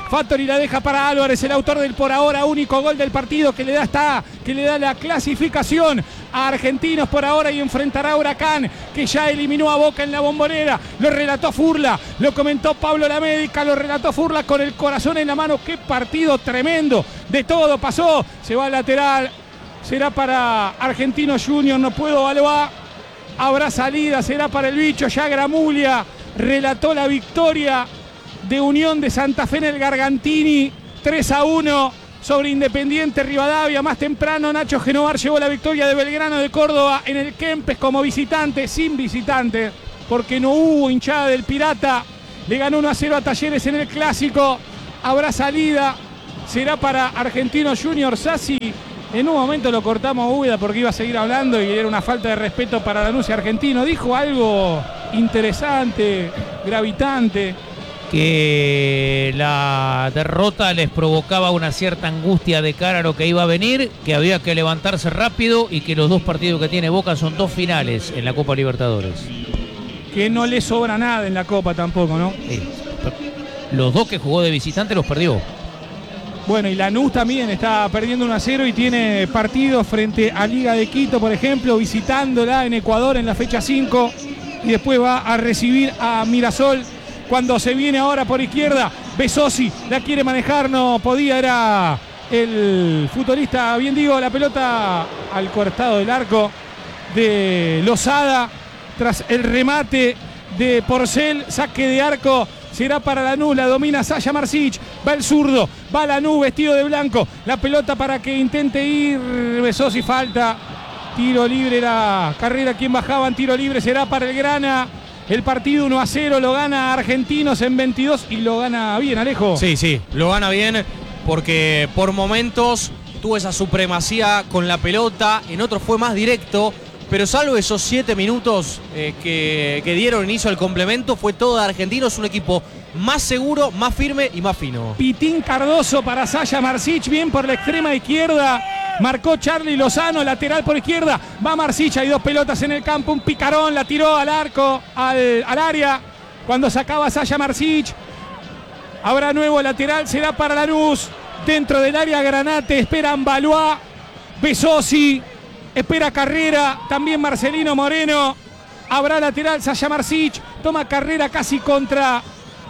Fattori la deja para Álvarez, el autor del por ahora único gol del partido que le da esta, que le da la clasificación a Argentinos por ahora y enfrentará a Huracán, que ya eliminó a Boca en la Bombonera. Lo relató Furla, lo comentó Pablo Lamédica, lo relató Furla con el corazón en la mano. Qué partido tremendo, de todo pasó. Se va al lateral, será para Argentinos Junior, no puedo Valois. Habrá salida, será para el bicho. Ya Gramulia relató la victoria de Unión de Santa Fe en el Gargantini, tres a uno sobre Independiente Rivadavia. Más temprano Nacho Genovar llevó la victoria de Belgrano de Córdoba en el Kempes como visitante, sin visitante, porque no hubo hinchada del Pirata. Le ganó uno a cero a Talleres en el Clásico. Habrá salida, será para Argentinos Junior. Sassi, en un momento lo cortamos a Úbeda porque iba a seguir hablando y era una falta de respeto para Lanús y Argentino. Dijo algo interesante, gravitante. Que la derrota les provocaba una cierta angustia de cara a lo que iba a venir, que había que levantarse rápido y que los dos partidos que tiene Boca son dos finales en la Copa Libertadores. Que no le sobra nada en la Copa tampoco, ¿no? Sí. Los dos que jugó de visitante los perdió. Bueno, y Lanús también está perdiendo uno a cero y tiene partidos frente a Liga de Quito, por ejemplo, visitándola en Ecuador en la fecha cinco, y después va a recibir a Mirasol. Cuando se viene ahora por izquierda, Besosi la quiere manejar, no podía, era el futbolista, bien digo, la pelota al costado del arco de Lozada, tras el remate de Porcel, saque de arco, será para Lanús, la domina Sasha Marsic, va el zurdo, va Lanús vestido de blanco, la pelota para que intente ir Besosi, falta, tiro libre, la Carrera quien bajaba en tiro libre, será para el Grana. El partido uno a cero lo gana Argentinos en veintidós y lo gana bien, Alejo. Sí, sí, lo gana bien porque por momentos tuvo esa supremacía con la pelota, en otros fue más directo, pero salvo esos siete minutos eh, que, que dieron inicio al complemento, fue todo de Argentinos, un equipo más seguro, más firme y más fino. Pitín Cardoso para Sasha Marsic, bien por la extrema izquierda. Marcó Charlie Lozano, lateral por izquierda. Va Marsic, hay dos pelotas en el campo. Un picarón, la tiró al arco, al, al área. Cuando sacaba Sasha Marsic. Habrá nuevo lateral, será para Lanús. Dentro del área Granate, esperan Valois, Besosi, espera Carrera, también Marcelino Moreno. Habrá lateral, Sasha Marsic. Toma Carrera casi contra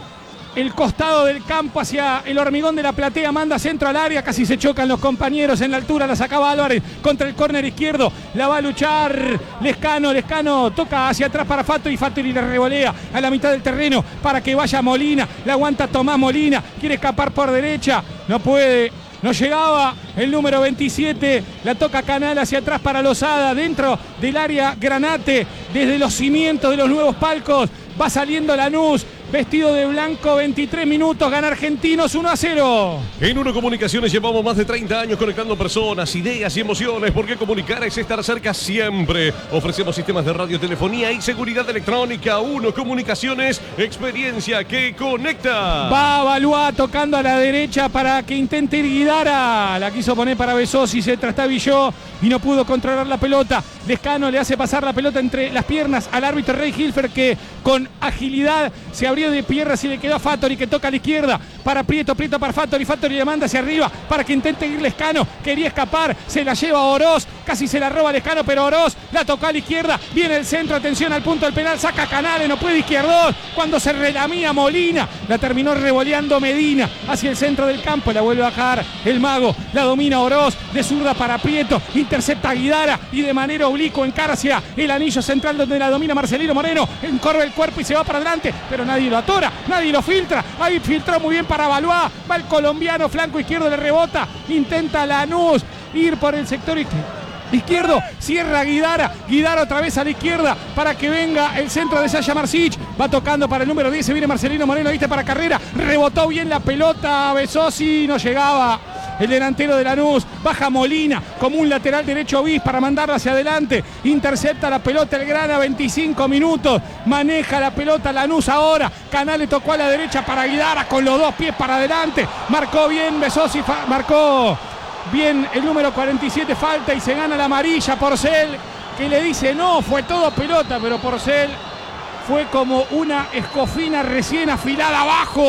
el costado del campo hacia el hormigón de la platea, manda centro al área, casi se chocan los compañeros en la altura, la sacaba Álvarez contra el córner izquierdo, la va a luchar Lescano, Lescano toca hacia atrás para Fattori y Fattori le revolea a la mitad del terreno para que vaya Molina, la aguanta Tomás Molina, quiere escapar por derecha, no puede. No llegaba el número veintisiete, la toca Canal hacia atrás para Lozada, dentro del área Granate, desde los cimientos de los nuevos palcos, va saliendo Lanús, vestido de blanco, veintitrés minutos, gana Argentinos uno a cero. En Uno Comunicaciones llevamos más de treinta años conectando personas, ideas y emociones, porque comunicar es estar cerca siempre. Ofrecemos sistemas de radiotelefonía y seguridad electrónica. Uno Comunicaciones, experiencia que conecta. Va Valois tocando a la derecha para que intente ir Guidara, la quiso poner para Besosi, se trastabilló y no pudo controlar la pelota. Lescano le hace pasar la pelota entre las piernas al árbitro Rey Hilfer, que con agilidad se abrió de piernas y le quedó a Fattori, que toca a la izquierda para Prieto, Prieto para Fattori, Fattori le manda hacia arriba para que intente ir Lescano, quería escapar, se la lleva Oroz, casi se la roba Lescano, pero Oroz la tocó a la izquierda, viene el centro, atención al punto del penal, saca Canales, no puede Izquierdo, cuando se relamía Molina, la terminó revoleando Medina hacia el centro del campo, la vuelve a bajar el mago, la domina Oroz, de zurda para Prieto, intercepta a Guidara y de manera oblicua encara hacia el anillo central donde la domina Marcelino Moreno, encorva el cuerpo y se va para adelante, pero nadie lo atora, nadie lo filtra, ahí filtró muy bien para Valois, va el colombiano, flanco izquierdo le rebota, intenta Lanús ir por el sector izquierdo, cierra Guidara, Guidara otra vez a la izquierda para que venga el centro de Sasha Marsic, va tocando para el número diez, se viene Marcelino Moreno, viste para Carrera, rebotó bien la pelota, Besosi, no llegaba el delantero de Lanús, baja Molina como un lateral derecho bis para mandarla hacia adelante, intercepta la pelota el Grana, veinticinco minutos, maneja la pelota Lanús ahora, Canal le tocó a la derecha para Guidara con los dos pies para adelante, marcó bien Besosi, marcó bien el número cuarenta y siete, falta y se gana la amarilla Porcel, que le dice no, fue todo pelota, pero Porcel fue como una escofina recién afilada abajo,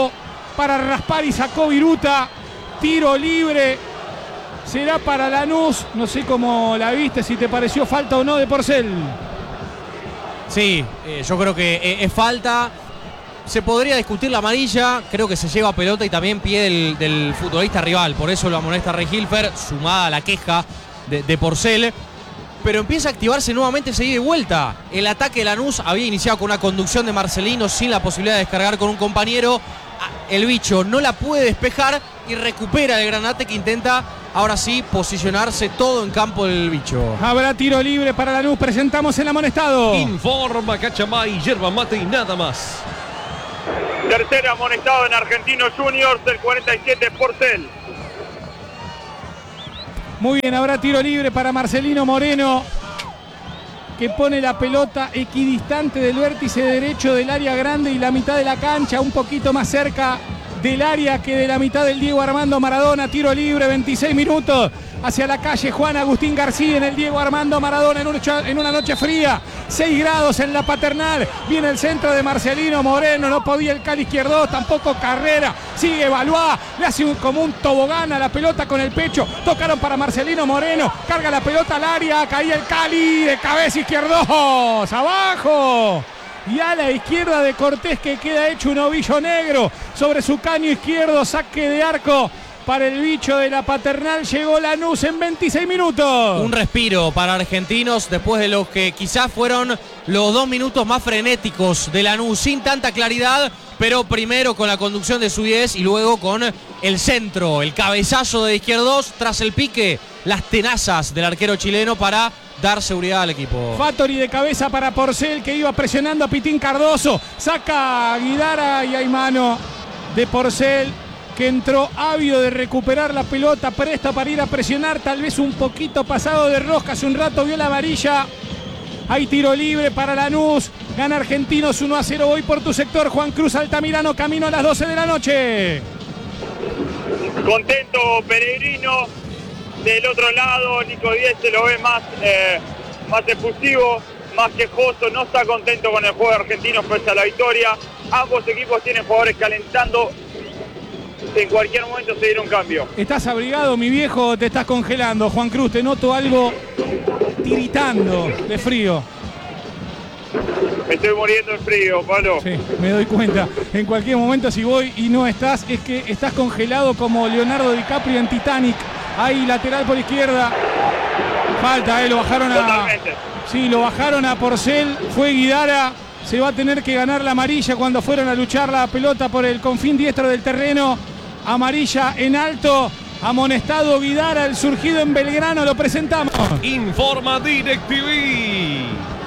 para raspar y sacó Viruta. Tiro libre. Será para Lanús. No sé cómo la viste, si te pareció falta o no de Porcel. Sí, eh, yo creo que eh, es falta. Se podría discutir la amarilla. Creo que se lleva pelota y también pie del, del futbolista rival. Por eso lo amonesta Rey Hilfer, sumada a la queja de, de Porcel. Pero empieza a activarse nuevamente ese ida y vuelta. El ataque de Lanús había iniciado con una conducción de Marcelino sin la posibilidad de descargar con un compañero. El bicho no la puede despejar y recupera el Granate, que intenta ahora sí posicionarse todo en campo del bicho. Habrá tiro libre para Lanús. Presentamos el amonestado. Informa Cachamay, yerba mate y nada más. Tercer amonestado en Argentinos Juniors, el cuarenta y siete Porcel. Muy bien, habrá tiro libre para Marcelino Moreno, que pone la pelota equidistante del vértice derecho del área grande y la mitad de la cancha, un poquito más cerca del área que de la mitad del Diego Armando Maradona. Tiro libre, veintiséis minutos, hacia la calle Juan Agustín García en el Diego Armando Maradona, en, un, en una noche fría, seis grados en la Paternal. Viene el centro de Marcelino Moreno, no podía el Cali izquierdo, tampoco Carrera, sigue Valois, le hace un, como un tobogán a la pelota con el pecho. Tocaron para Marcelino Moreno, carga la pelota al área, caía el Cali de cabeza izquierdos, abajo. Y a la izquierda de Cortés, que queda hecho un ovillo negro sobre su caño izquierdo. Saque de arco para el bicho de la Paternal. Llegó Lanús en veintiséis minutos. Un respiro para Argentinos después de lo que quizás fueron los dos minutos más frenéticos de Lanús, sin tanta claridad, pero primero con la conducción de su diez y luego con el centro, el cabezazo de Izquierdos tras el pique, las tenazas del arquero chileno para dar seguridad al equipo. Fattori de cabeza para Porcel, que iba presionando a Pitín Cardoso. Saca a Guidara y hay mano de Porcel, que entró ávido de recuperar la pelota, presta para ir a presionar, tal vez un poquito pasado de rosca. Hace un rato vio la amarilla. Hay tiro libre para Lanús. Gana Argentinos uno a cero. Voy por tu sector, Juan Cruz Altamirano, camino a las doce de la noche. Contento Peregrino. Del otro lado, Nico Díez se lo ve más, eh, más efusivo, más quejoso. No está contento con el juego de Argentinos pese a la victoria. Ambos equipos tienen jugadores calentando. En cualquier momento se diera un cambio. ¿Estás abrigado, mi viejo? Te estás congelando, Juan Cruz. Te noto algo tiritando de frío. Me estoy muriendo de frío, Pablo. Sí, me doy cuenta. En cualquier momento, si voy y no estás, es que estás congelado como Leonardo DiCaprio en Titanic. Ahí, lateral por izquierda. Falta, eh, lo bajaron a... Totalmente. Sí, lo bajaron a Porcel. Fue Guidara. Se va a tener que ganar la amarilla cuando fueron a luchar la pelota por el confín diestro del terreno. Amarilla en alto. Amonestado Guidara, el surgido en Belgrano. Lo presentamos. Informa DirecTV.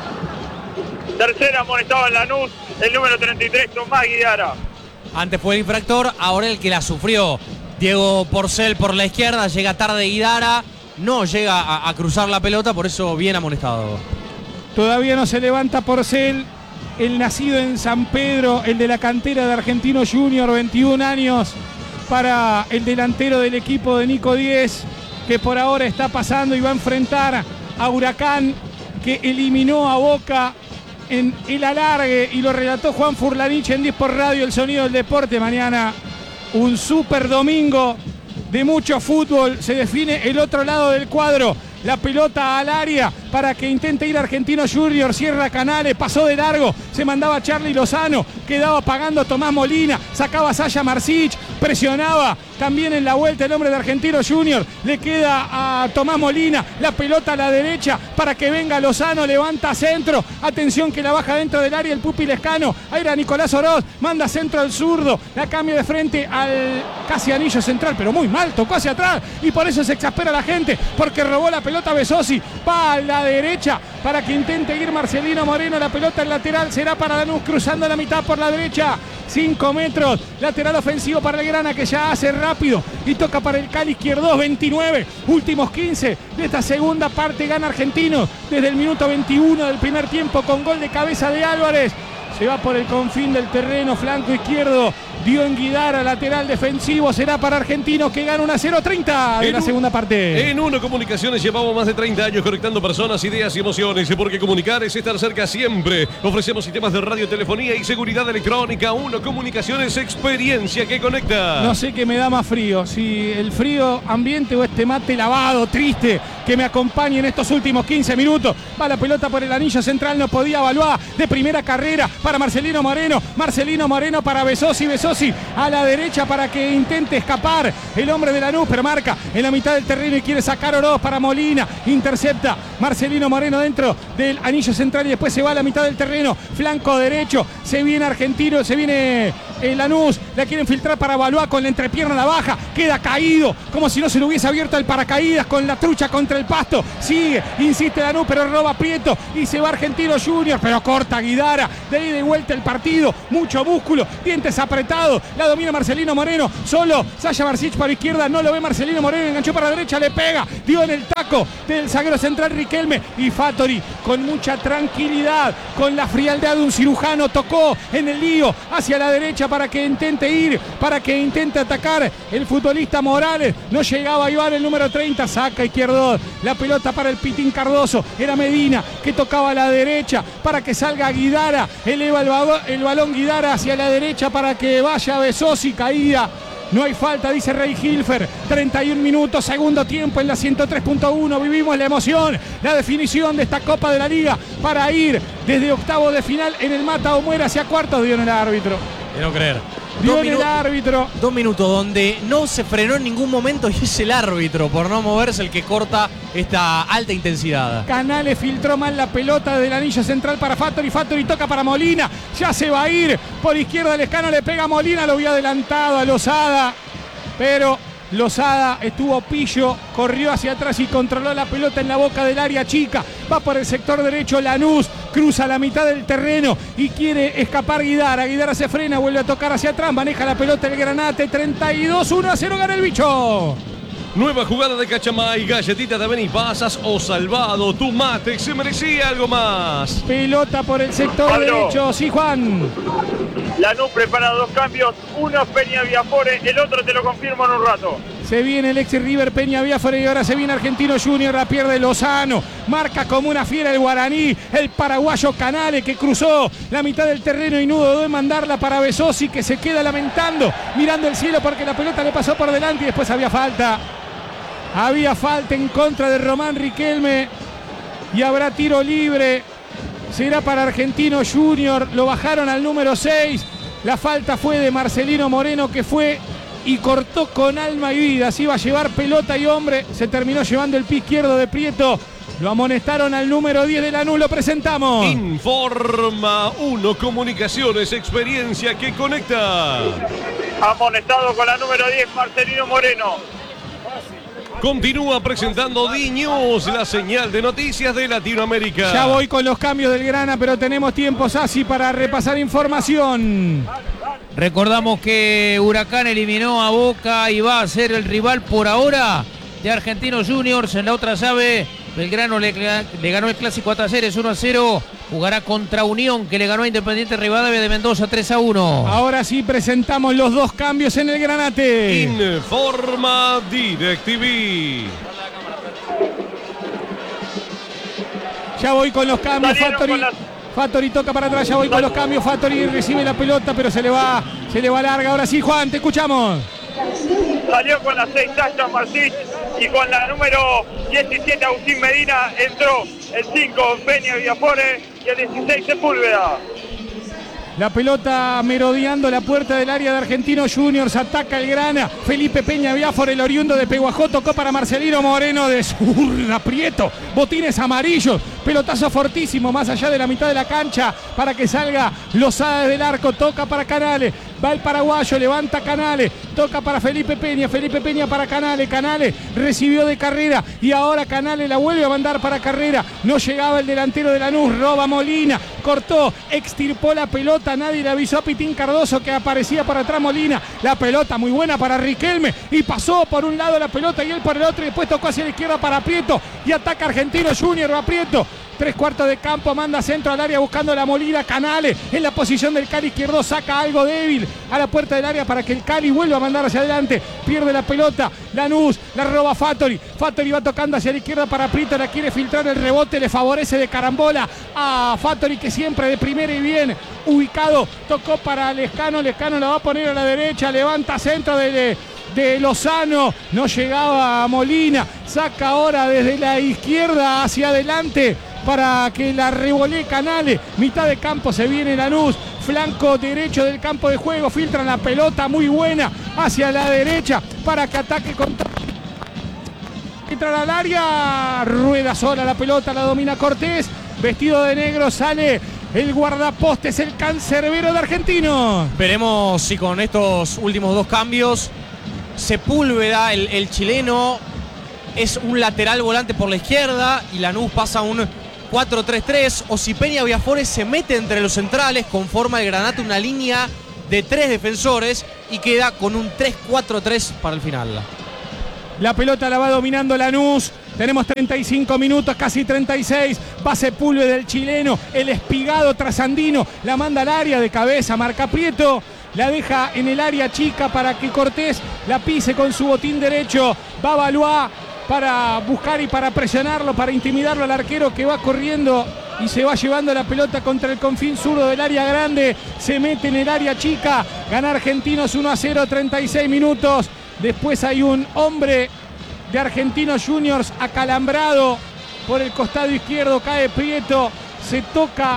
Tercera amonestado en Lanús, el número treinta y tres, Tomás Guidara. Antes fue el infractor, ahora el que la sufrió. Diego Porcel por la izquierda, llega tarde Guidara, no llega a, a cruzar la pelota, por eso bien amonestado. Todavía no se levanta Porcel, el nacido en San Pedro, el de la cantera de Argentinos Junior, veintiún años para el delantero del equipo de Nico Díez, que por ahora está pasando y va a enfrentar a Huracán, que eliminó a Boca en el alargue, y lo relató Juan Furlanich en diez por Radio, el sonido del deporte. Mañana un super domingo de mucho fútbol. Se define el otro lado del cuadro. La pelota al área para que intente ir Argentinos Junior. Cierra Canales, pasó de largo. Se mandaba Charly Lozano. Quedaba pagando Tomás Molina. Sacaba a Sasha Marcich. Presionaba también en la vuelta el hombre de Argentinos Junior. Le queda a Tomás Molina. La pelota a la derecha para que venga Lozano. Levanta centro. Atención que la baja dentro del área el Pupi Lescano. Ahí era Nicolás Oroz. Manda centro al zurdo. La cambia de frente al casi anillo central. Pero muy mal. Tocó hacia atrás. Y por eso se exaspera la gente. Porque robó la pelota. Pelota Besosi, va a la derecha para que intente ir Marcelino Moreno. La pelota en lateral será para Lanús, cruzando la mitad por la derecha. cinco metros, lateral ofensivo para el Grana, que ya hace rápido y toca para el Cali izquierdo. veintinueve, últimos quince de esta segunda parte. Gana Argentino desde el minuto veintiuno del primer tiempo con gol de cabeza de Álvarez. Se va por el confín del terreno, flanco izquierdo dio en Guidara, lateral defensivo, será para Argentinos que gana uno a cero, treinta de En la un- segunda parte. En Uno Comunicaciones llevamos más de treinta años conectando personas, ideas y emociones, porque comunicar es estar cerca siempre. Ofrecemos sistemas de radiotelefonía y seguridad electrónica. Uno Comunicaciones, experiencia que conecta. No sé qué me da más frío, si el frío ambiente o este mate lavado, triste, que me acompañe en estos últimos quince minutos. Va la pelota por el anillo central, no podía Valois, de primera carrera para Marcelino Moreno. Marcelino Moreno para Besosi, Besosi a la derecha para que intente escapar el hombre de Lanús, pero marca en la mitad del terreno y quiere sacar Oroz para Molina. Intercepta Marcelino Moreno dentro del anillo central y después se va a la mitad del terreno, flanco derecho. Se viene Argentino, se viene el Lanús, la quieren filtrar para Valois con la entrepierna a la baja, queda caído como si no se le hubiese abierto el paracaídas con la trucha contra el pasto. Sigue, insiste Lanús, pero roba Prieto y se va Argentino Junior, pero corta Guidara, de ahí de vuelta el partido, mucho músculo, dientes apretados, la domina Marcelino Moreno, solo Sasha Barsic para izquierda, no lo ve Marcelino Moreno, enganchó para la derecha, le pega, dio en el taco del zaguero central Riquelme y Fattori con mucha tranquilidad, con la frialdad de un cirujano, tocó en el lío hacia la derecha para que intente ir, para que intente atacar el futbolista Morales, no llegaba a Iván el número treinta, saca izquierdo, la pelota para el Pitín Cardoso, era Medina que tocaba a la derecha para que salga Guidara, eleva el, ba- el balón Guidara hacia la derecha para que vaya Besosi, caída. No hay falta, dice Rey Hilfer. treinta y un minutos, segundo tiempo en la ciento tres punto uno. Vivimos la emoción, la definición de esta Copa de la Liga para ir desde octavo de final en el mata o muera hacia cuartos, dio en el árbitro. De no creer. Dio Dos en el minu- árbitro. Dos minutos donde no se frenó en ningún momento y es el árbitro por no moverse el que corta esta alta intensidad. Canales filtró mal la pelota del anillo central para Fattori. Fattori toca para Molina. Ya se va a ir por izquierda. Lescano le pega a Molina. Lo había adelantado a Lozada. Pero Lozada estuvo pillo. Corrió hacia atrás y controló la pelota en la boca del área chica. Va por el sector derecho Lanús. Cruza la mitad del terreno y quiere escapar Guidara. Guidara se frena, vuelve a tocar hacia atrás. Maneja la pelota el Granate. treinta y dos, uno a cero gana el bicho. Nueva jugada de Cachamay, galletita de Benipasas o salvado. Tu mate se merecía algo más. Pelota por el sector Pablo. derecho. Sí, Juan. Lanús prepara dos cambios, uno es Peña Viafore, el otro te lo confirmo en un rato. Se viene el ex River Peña Viafore y ahora se viene Argentino Junior, la pierde Lozano. Marca como una fiera el guaraní, el paraguayo Canales que cruzó la mitad del terreno y no dudó en mandarla para Besosi que se queda lamentando, mirando el cielo porque la pelota le pasó por delante y después había falta. Había falta en contra de Román Riquelme y habrá tiro libre. Será para Argentino Junior. Lo bajaron al número seis. La falta fue de Marcelino Moreno que fue y cortó con alma y vida. Se iba a llevar pelota y hombre. Se terminó llevando el pie izquierdo de Prieto. Lo amonestaron al número diez de Lanús. Lo presentamos. Informa Uno Comunicaciones, experiencia que conecta. Amonestado con la número diez, Marcelino Moreno. Continúa presentando D-News, la señal de noticias de Latinoamérica. Ya voy con los cambios del Grana, pero tenemos tiempo, Sassi, para repasar información. Recordamos que Huracán eliminó a Boca y va a ser el rival por ahora de Argentinos Juniors. En la otra llave, Belgrano le, le ganó el clásico a Talleres uno a cero. Jugará contra Unión, que le ganó a Independiente Rivadavia de Mendoza tres a uno. Ahora sí presentamos los dos cambios en el Granate. Informa DirecTV. Ya voy con los cambios, Salieron Fattori. con las- Fattori toca para atrás, ya voy con los cambios. Fattori recibe la pelota, pero se le va, se le va larga. Ahora sí, Juan, te escuchamos. Salió con la seis Sasha Martich y con la número diecisiete Agustín Medina entró el cinco Peña Viafore y el dieciséis Sepúlveda. La pelota merodeando la puerta del área de Argentinos Juniors. Ataca el Grana. Felipe Peña Viafore, el oriundo de Peguajó, tocó para Marcelino Moreno de zurda. Prieto. Botines amarillos. Pelotazo fortísimo más allá de la mitad de la cancha para que salga Lozada del arco. Toca para Canales. Va el paraguayo, levanta Canales. Toca para Felipe Peña. Felipe Peña para Canales. Canales recibió de Carrera y ahora Canales la vuelve a mandar para Carrera. No llegaba el delantero de Lanús. Roba Molina. Cortó. Extirpó la pelota. Nadie le avisó a Pitín Cardoso que aparecía por atrás Molina. La pelota muy buena para Riquelme y pasó por un lado la pelota y él por el otro y después tocó hacia la izquierda para Prieto y ataca Argentino Junior. Va Prieto. tres cuartos de campo, manda centro al área buscando la Molina. Canales en la posición del Cali izquierdo, saca algo débil a la puerta del área para que el Cali vuelva a mandar hacia adelante. Pierde la pelota, Lanús, la roba Fattori. Fattori va tocando hacia la izquierda para Prieto, la quiere filtrar, el rebote le favorece de carambola a Fattori, que siempre de primera y bien ubicado. Tocó para Lescano, Lescano la va a poner a la derecha, levanta centro de... de de Lozano, no llegaba a Molina, saca ahora desde la izquierda hacia adelante para que la revolée Canales, mitad de campo se viene Lanús, flanco derecho del campo de juego, filtran la pelota muy buena hacia la derecha para que ataque con... Entran al área, rueda sola la pelota, la domina Cortés, vestido de negro sale el guardapostes, el cancerbero de Argentino. Veremos si con estos últimos dos cambios Sepúlveda, el, el chileno, es un lateral volante por la izquierda y Lanús pasa a un cuatro tres tres, o si Peña Viafores se mete entre los centrales, conforma el Granate una línea de tres defensores y queda con un tres cuatro tres para el final. La pelota la va dominando Lanús. Tenemos treinta y cinco minutos, casi treinta y seis. Va Sepúlveda del chileno, el espigado trasandino. La manda al área de cabeza, marca Prieto. La deja en el área chica para que Cortés la pise con su botín derecho. Va Valois para buscar y para presionarlo, para intimidarlo al arquero, que va corriendo y se va llevando la pelota contra el confín zurdo del área grande. Se mete en el área chica. Gana Argentinos uno a cero, treinta y seis minutos. Después hay un hombre de Argentinos Juniors acalambrado por el costado izquierdo. Cae Prieto, se toca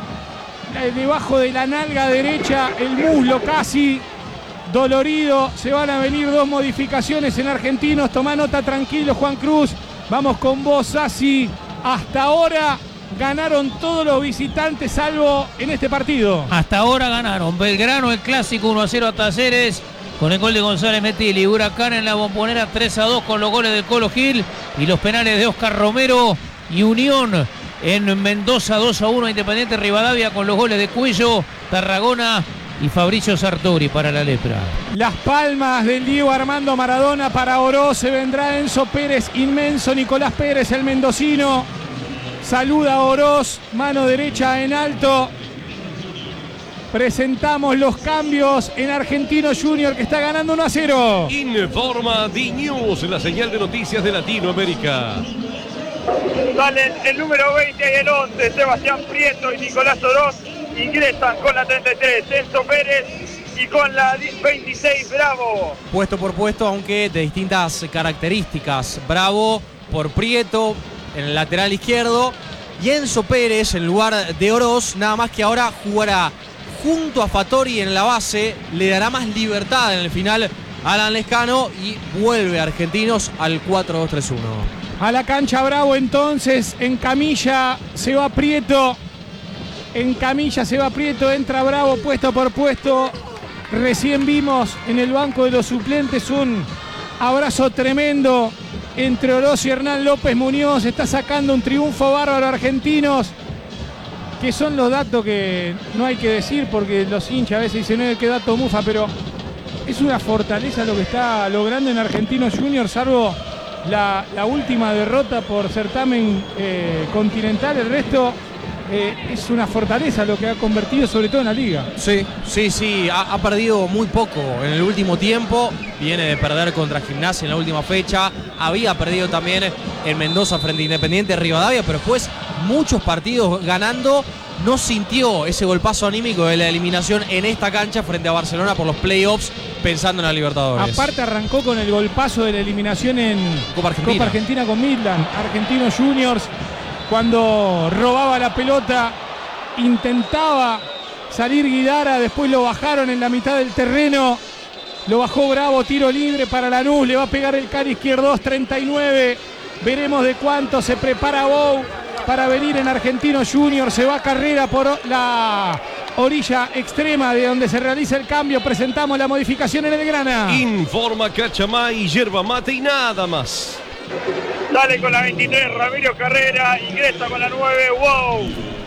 debajo de la nalga derecha, el muslo casi dolorido. Se van a venir dos modificaciones en Argentinos. Tomá nota tranquilo, Juan Cruz. Vamos con vos, Sassi. Hasta ahora ganaron todos los visitantes, salvo en este partido. Hasta ahora ganaron Belgrano el clásico uno a cero a Talleres con el gol de González Metilli. Huracán en la Bombonera tres a dos con los goles de Colo Gil y los penales de Oscar Romero. Y Unión en Mendoza dos a uno a Independiente Rivadavia con los goles de Cuello, Tarragona y Fabricio Sartori para la Lepra. Las palmas del Diego Armando Maradona para Oroz. Se vendrá Enzo Pérez, inmenso. Nicolás Pérez, el mendocino, saluda a Oroz, mano derecha en alto. Presentamos los cambios en Argentinos Junior, que está ganando uno a cero. Informa D-News, la señal de noticias de Latinoamérica. Salen el número veinte y el once, Sebastián Prieto y Nicolás Oroz. Ingresan con la treinta y tres, Enzo Pérez, y con la veintiséis, Bravo. Puesto por puesto, aunque de distintas características. Bravo por Prieto en el lateral izquierdo y Enzo Pérez en lugar de Oroz, nada más que ahora jugará junto a Fattori en la base, le dará más libertad en el final a Alan Lescano y vuelve a Argentinos al cuatro dos tres uno. A la cancha Bravo entonces, en camilla se va Prieto, en camilla se va Prieto, entra Bravo puesto por puesto. Recién vimos en el banco de los suplentes un abrazo tremendo entre Oroz y Hernán López Muñoz. Está sacando un triunfo bárbaro a Argentinos, que son los datos que no hay que decir porque los hinchas a veces dicen, no, qué dato mufa, pero es una fortaleza lo que está logrando en Argentinos Juniors, salvo la, la última derrota por certamen eh, continental. El resto eh, es una fortaleza lo que ha convertido, sobre todo en la liga. Sí, sí, sí, ha, ha perdido muy poco en el último tiempo. Viene de perder contra Gimnasia en la última fecha. Había perdido también en Mendoza frente a Independiente Rivadavia, pero después muchos partidos ganando. No sintió ese golpazo anímico de la eliminación en esta cancha frente a Barcelona por los playoffs, pensando en la Libertadores. Aparte arrancó con el golpazo de la eliminación en Copa Argentina, Copa Argentina con Midland. Argentinos Juniors, cuando robaba la pelota, intentaba salir Guidara, después lo bajaron en la mitad del terreno, lo bajó Bravo, tiro libre para Lanús, le va a pegar el Cali izquierdo, treinta y nueve, veremos de cuánto. Se prepara Bou para venir en Argentinos Juniors, se va Carrera por la orilla extrema de donde se realiza el cambio. Presentamos la modificación en el Grana. Informa Cachamay, yerba mate y nada más. Sale con la veintitrés, Ramiro Carrera, ingresa con la nueve, wow.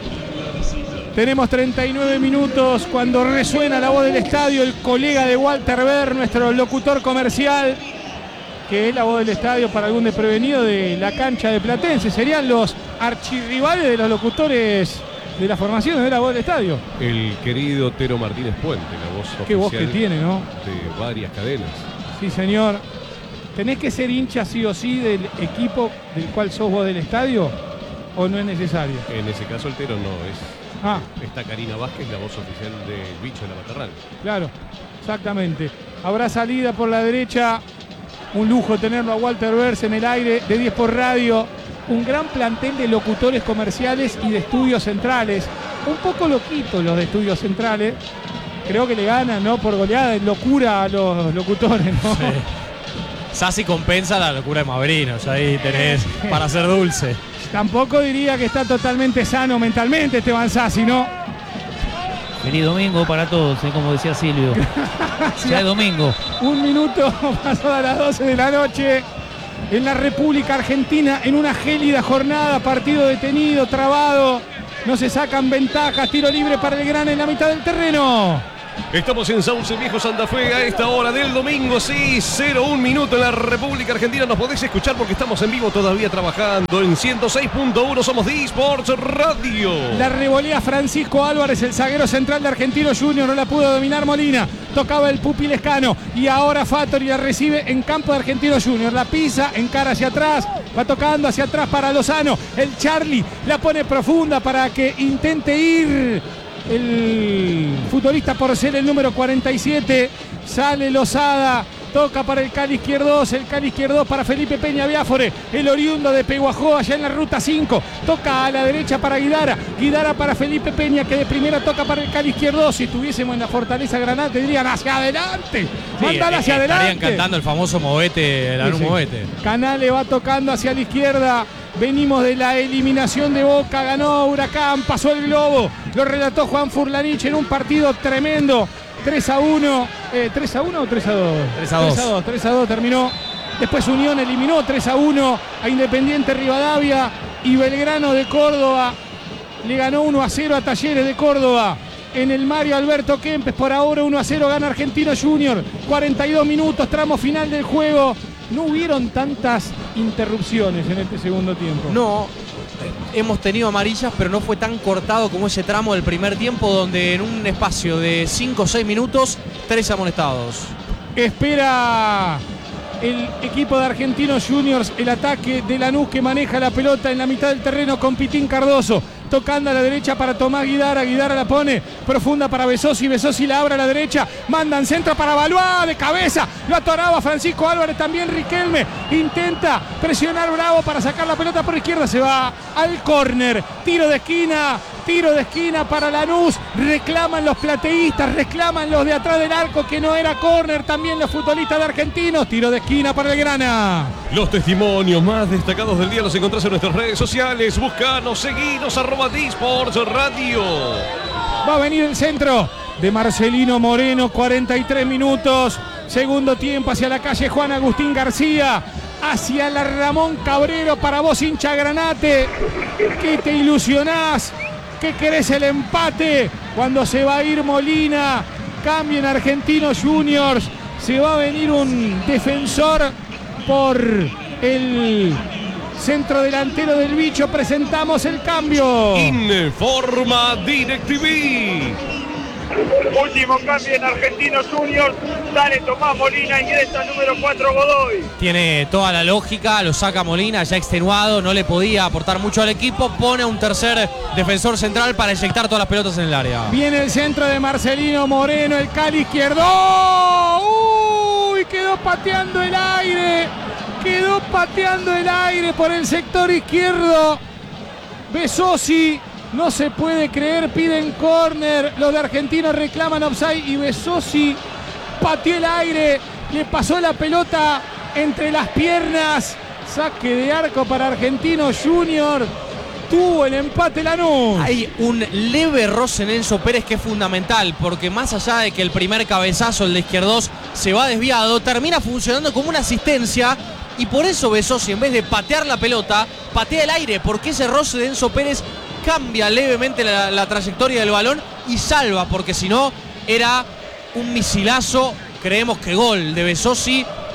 Tenemos treinta y nueve minutos cuando resuena la voz del estadio, el colega de Walter Ver, nuestro locutor comercial, que es la voz del estadio para algún desprevenido de la cancha de Platense. Serían los archirrivales de los locutores de la formación de la voz del estadio. El querido Tero Martínez Puente, la voz oficial. Qué voz que tiene, ¿no? De varias cadenas. Sí, señor. ¿Tenés que ser hincha sí o sí del equipo del cual sos vos del estadio o no es necesario? En ese caso el Tero no es. Ah. Está Karina Vázquez, la voz oficial del Bicho de la Matorral. Claro, exactamente. Habrá salida por la derecha. Un lujo tenerlo a Walter Bers en el aire de diez por radio. Un gran plantel de locutores comerciales y de estudios centrales. Un poco loquitos los de estudios centrales. Creo que le ganan, ¿no? Por goleada, en locura a los locutores, ¿no? Sí. Sassi compensa la locura de Maverinos. Ahí tenés para ser dulce. Tampoco diría que está totalmente sano mentalmente Esteban Sassi, ¿no? Feliz domingo para todos, ¿eh? Como decía Silvio. Ya es domingo. Un minuto pasó a las doce de la noche en la República Argentina, en una gélida jornada, partido detenido, trabado, no se sacan ventajas, tiro libre para el Gran en la mitad del terreno. Estamos en Sauce Viejo, Santa Fe, a esta hora del domingo, sí, cero un minuto en la República Argentina. Nos podéis escuchar porque estamos en vivo todavía trabajando en ciento seis punto uno, somos de Esports Radio. La revolea Francisco Álvarez, el zaguero central de Argentino Junior, no la pudo dominar Molina, tocaba el Pupi Lescano y ahora Fattori la recibe en campo de Argentino Junior, la pisa, encara hacia atrás, va tocando hacia atrás para Lozano, el Charlie la pone profunda para que intente ir el futbolista Porcel, el número cuarenta y siete, sale Lozada, toca para el Cali Izquierdos, el Cali Izquierdos para Felipe Peña Biafore, el oriundo de Peguajó, allá en la ruta cinco, toca a la derecha para Guidara, Guidara para Felipe Peña, que de primera toca para el Cali Izquierdos. Si estuviésemos en la Fortaleza Granada, dirían hacia adelante, sí, mándala hacia adelante. Estarían cantando el famoso movete, el sí, sí. movete. Canale va tocando hacia la izquierda. Venimos de la eliminación de Boca, ganó Huracán, pasó el globo, lo relató Juan Furlanich en un partido tremendo, tres a uno, eh, tres a uno o tres a dos, tres a dos, tres a dos terminó. Después Unión eliminó tres a uno a Independiente Rivadavia y Belgrano de Córdoba le ganó uno a cero a Talleres de Córdoba. En el Mario Alberto Kempes, por ahora uno a cero gana Argentino Junior, cuarenta y dos minutos, tramo final del juego. No hubieron tantas interrupciones en este segundo tiempo. No, hemos tenido amarillas, pero no fue tan cortado como ese tramo del primer tiempo, donde en un espacio de cinco o seis minutos, tres amonestados. Espera el equipo de Argentinos Juniors el ataque de Lanús, que maneja la pelota en la mitad del terreno con Pitín Cardoso. Tocando a la derecha para Tomás Guidara, Guidara la pone profunda para Besosi, Besosi la abre a la derecha, mandan centro para Balboa, de cabeza, lo atoraba Francisco Álvarez, también Riquelme, intenta presionar Bravo para sacar la pelota por izquierda, se va al córner, tiro de esquina, tiro de esquina para Lanús, reclaman los plateístas, reclaman los de atrás del arco que no era córner, también los futbolistas de Argentinos, tiro de esquina para el Grana. Los testimonios más destacados del día los encontrás en nuestras redes sociales, buscanos, seguinos, arroba Sports Radio. Va a venir el centro de Marcelino Moreno, cuarenta y tres minutos, segundo tiempo hacia la calle Juan Agustín García, hacia la Ramón Cabrero, para vos hincha Granate, que te ilusionás, que querés el empate, cuando se va a ir Molina, cambien Argentinos Juniors, se va a venir un defensor por el centro delantero del Bicho, presentamos el cambio. Informa DirecTV. Último cambio en Argentinos Juniors, sale Tomás Molina, ingresa el número cuatro Godoy. Tiene toda la lógica, lo saca Molina ya extenuado, no le podía aportar mucho al equipo, pone a un tercer defensor central para inyectar todas las pelotas en el área. Viene el centro de Marcelino Moreno, el Cali izquierdo. ¡Uy! Quedó pateando el aire. Quedó pateando el aire por el sector izquierdo. Besosi, no se puede creer, piden córner. Los de Argentinos reclaman offside y Besosi pateó el aire. Le pasó la pelota entre las piernas. Saque de arco para Argentinos Junior. Tuvo el empate Lanús. Hay un leve roce en Enzo Pérez que es fundamental, porque más allá de que el primer cabezazo, el de Izquierdos, se va desviado, termina funcionando como una asistencia. Y por eso Besosi, en vez de patear la pelota, patea el aire, porque ese roce de Enzo Pérez cambia levemente la, la trayectoria del balón y salva, porque si no era un misilazo. Creemos que gol de Besosi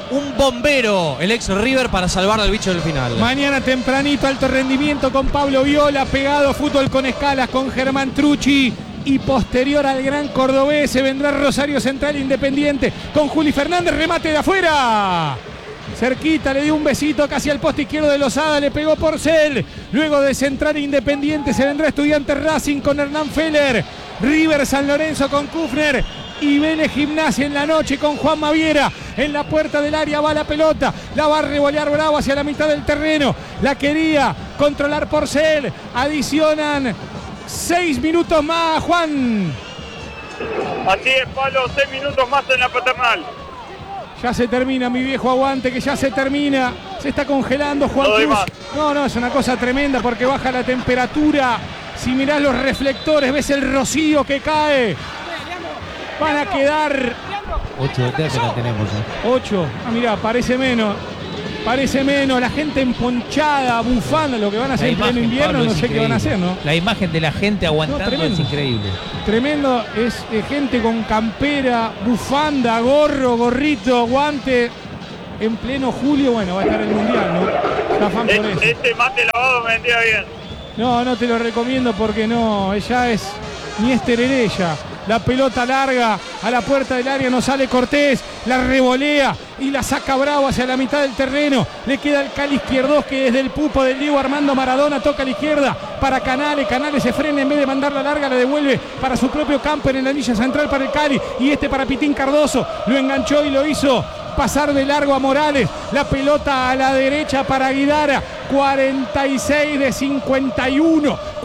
un bombero, el ex River, para salvar al bicho del final. Mañana tempranito, alto rendimiento con Pablo Viola, pegado fútbol con escalas con Germán Trucci. Y posterior al gran cordobés se vendrá Rosario Central Independiente con Juli Fernández, remate de afuera. Cerquita, le dio un besito casi al poste izquierdo de Lozada, le pegó Porcel. Luego de Central Independiente se vendrá Estudiantes Racing con Hernán Feller. River San Lorenzo con Kufner. Y Vélez Gimnasia en la noche con Juan Maviera. En la puerta del área va la pelota. La va a revolear Bravo hacia la mitad del terreno. La quería controlar Porcel. Adicionan seis minutos más, Juan. Así es, Pablo, seis minutos más en la Paternal. Ya se termina, mi viejo, aguante, que ya se termina. Se está congelando, Juan No doy Cruz. más. No, no, es una cosa tremenda porque baja la temperatura. Si mirás los reflectores, ves el rocío que cae. Van a quedar Ocho de la tenemos. ¿eh? ocho. Ah, mirá, parece menos. Parece menos, la gente emponchada, bufando, lo que van a hacer en pleno invierno, Pablo, no es sé qué van a hacer, ¿no? La imagen de la gente aguantando No, tremendo. es increíble. Tremendo, es eh, gente con campera, bufanda, gorro, gorrito, guante. En pleno julio, bueno, va a estar el mundial, ¿no? Está afán por Es- eso. Este mate lavado me vendría bien. No, no te lo recomiendo porque no, ella es ni es tereré ya. La pelota larga a la puerta del área, no sale Cortés, la revolea y la saca Bravo hacia la mitad del terreno. Le queda el Cali izquierdo que desde el pupo del Diego Armando Maradona toca a la izquierda para Canales. Canales se frena, en vez de mandarla larga la devuelve para su propio campo en la anilla central para el Cali. Y este para Pitín Cardoso, lo enganchó y lo hizo pasar de largo a Morales. La pelota a la derecha para Guidara, cuarenta y seis de cincuenta y uno.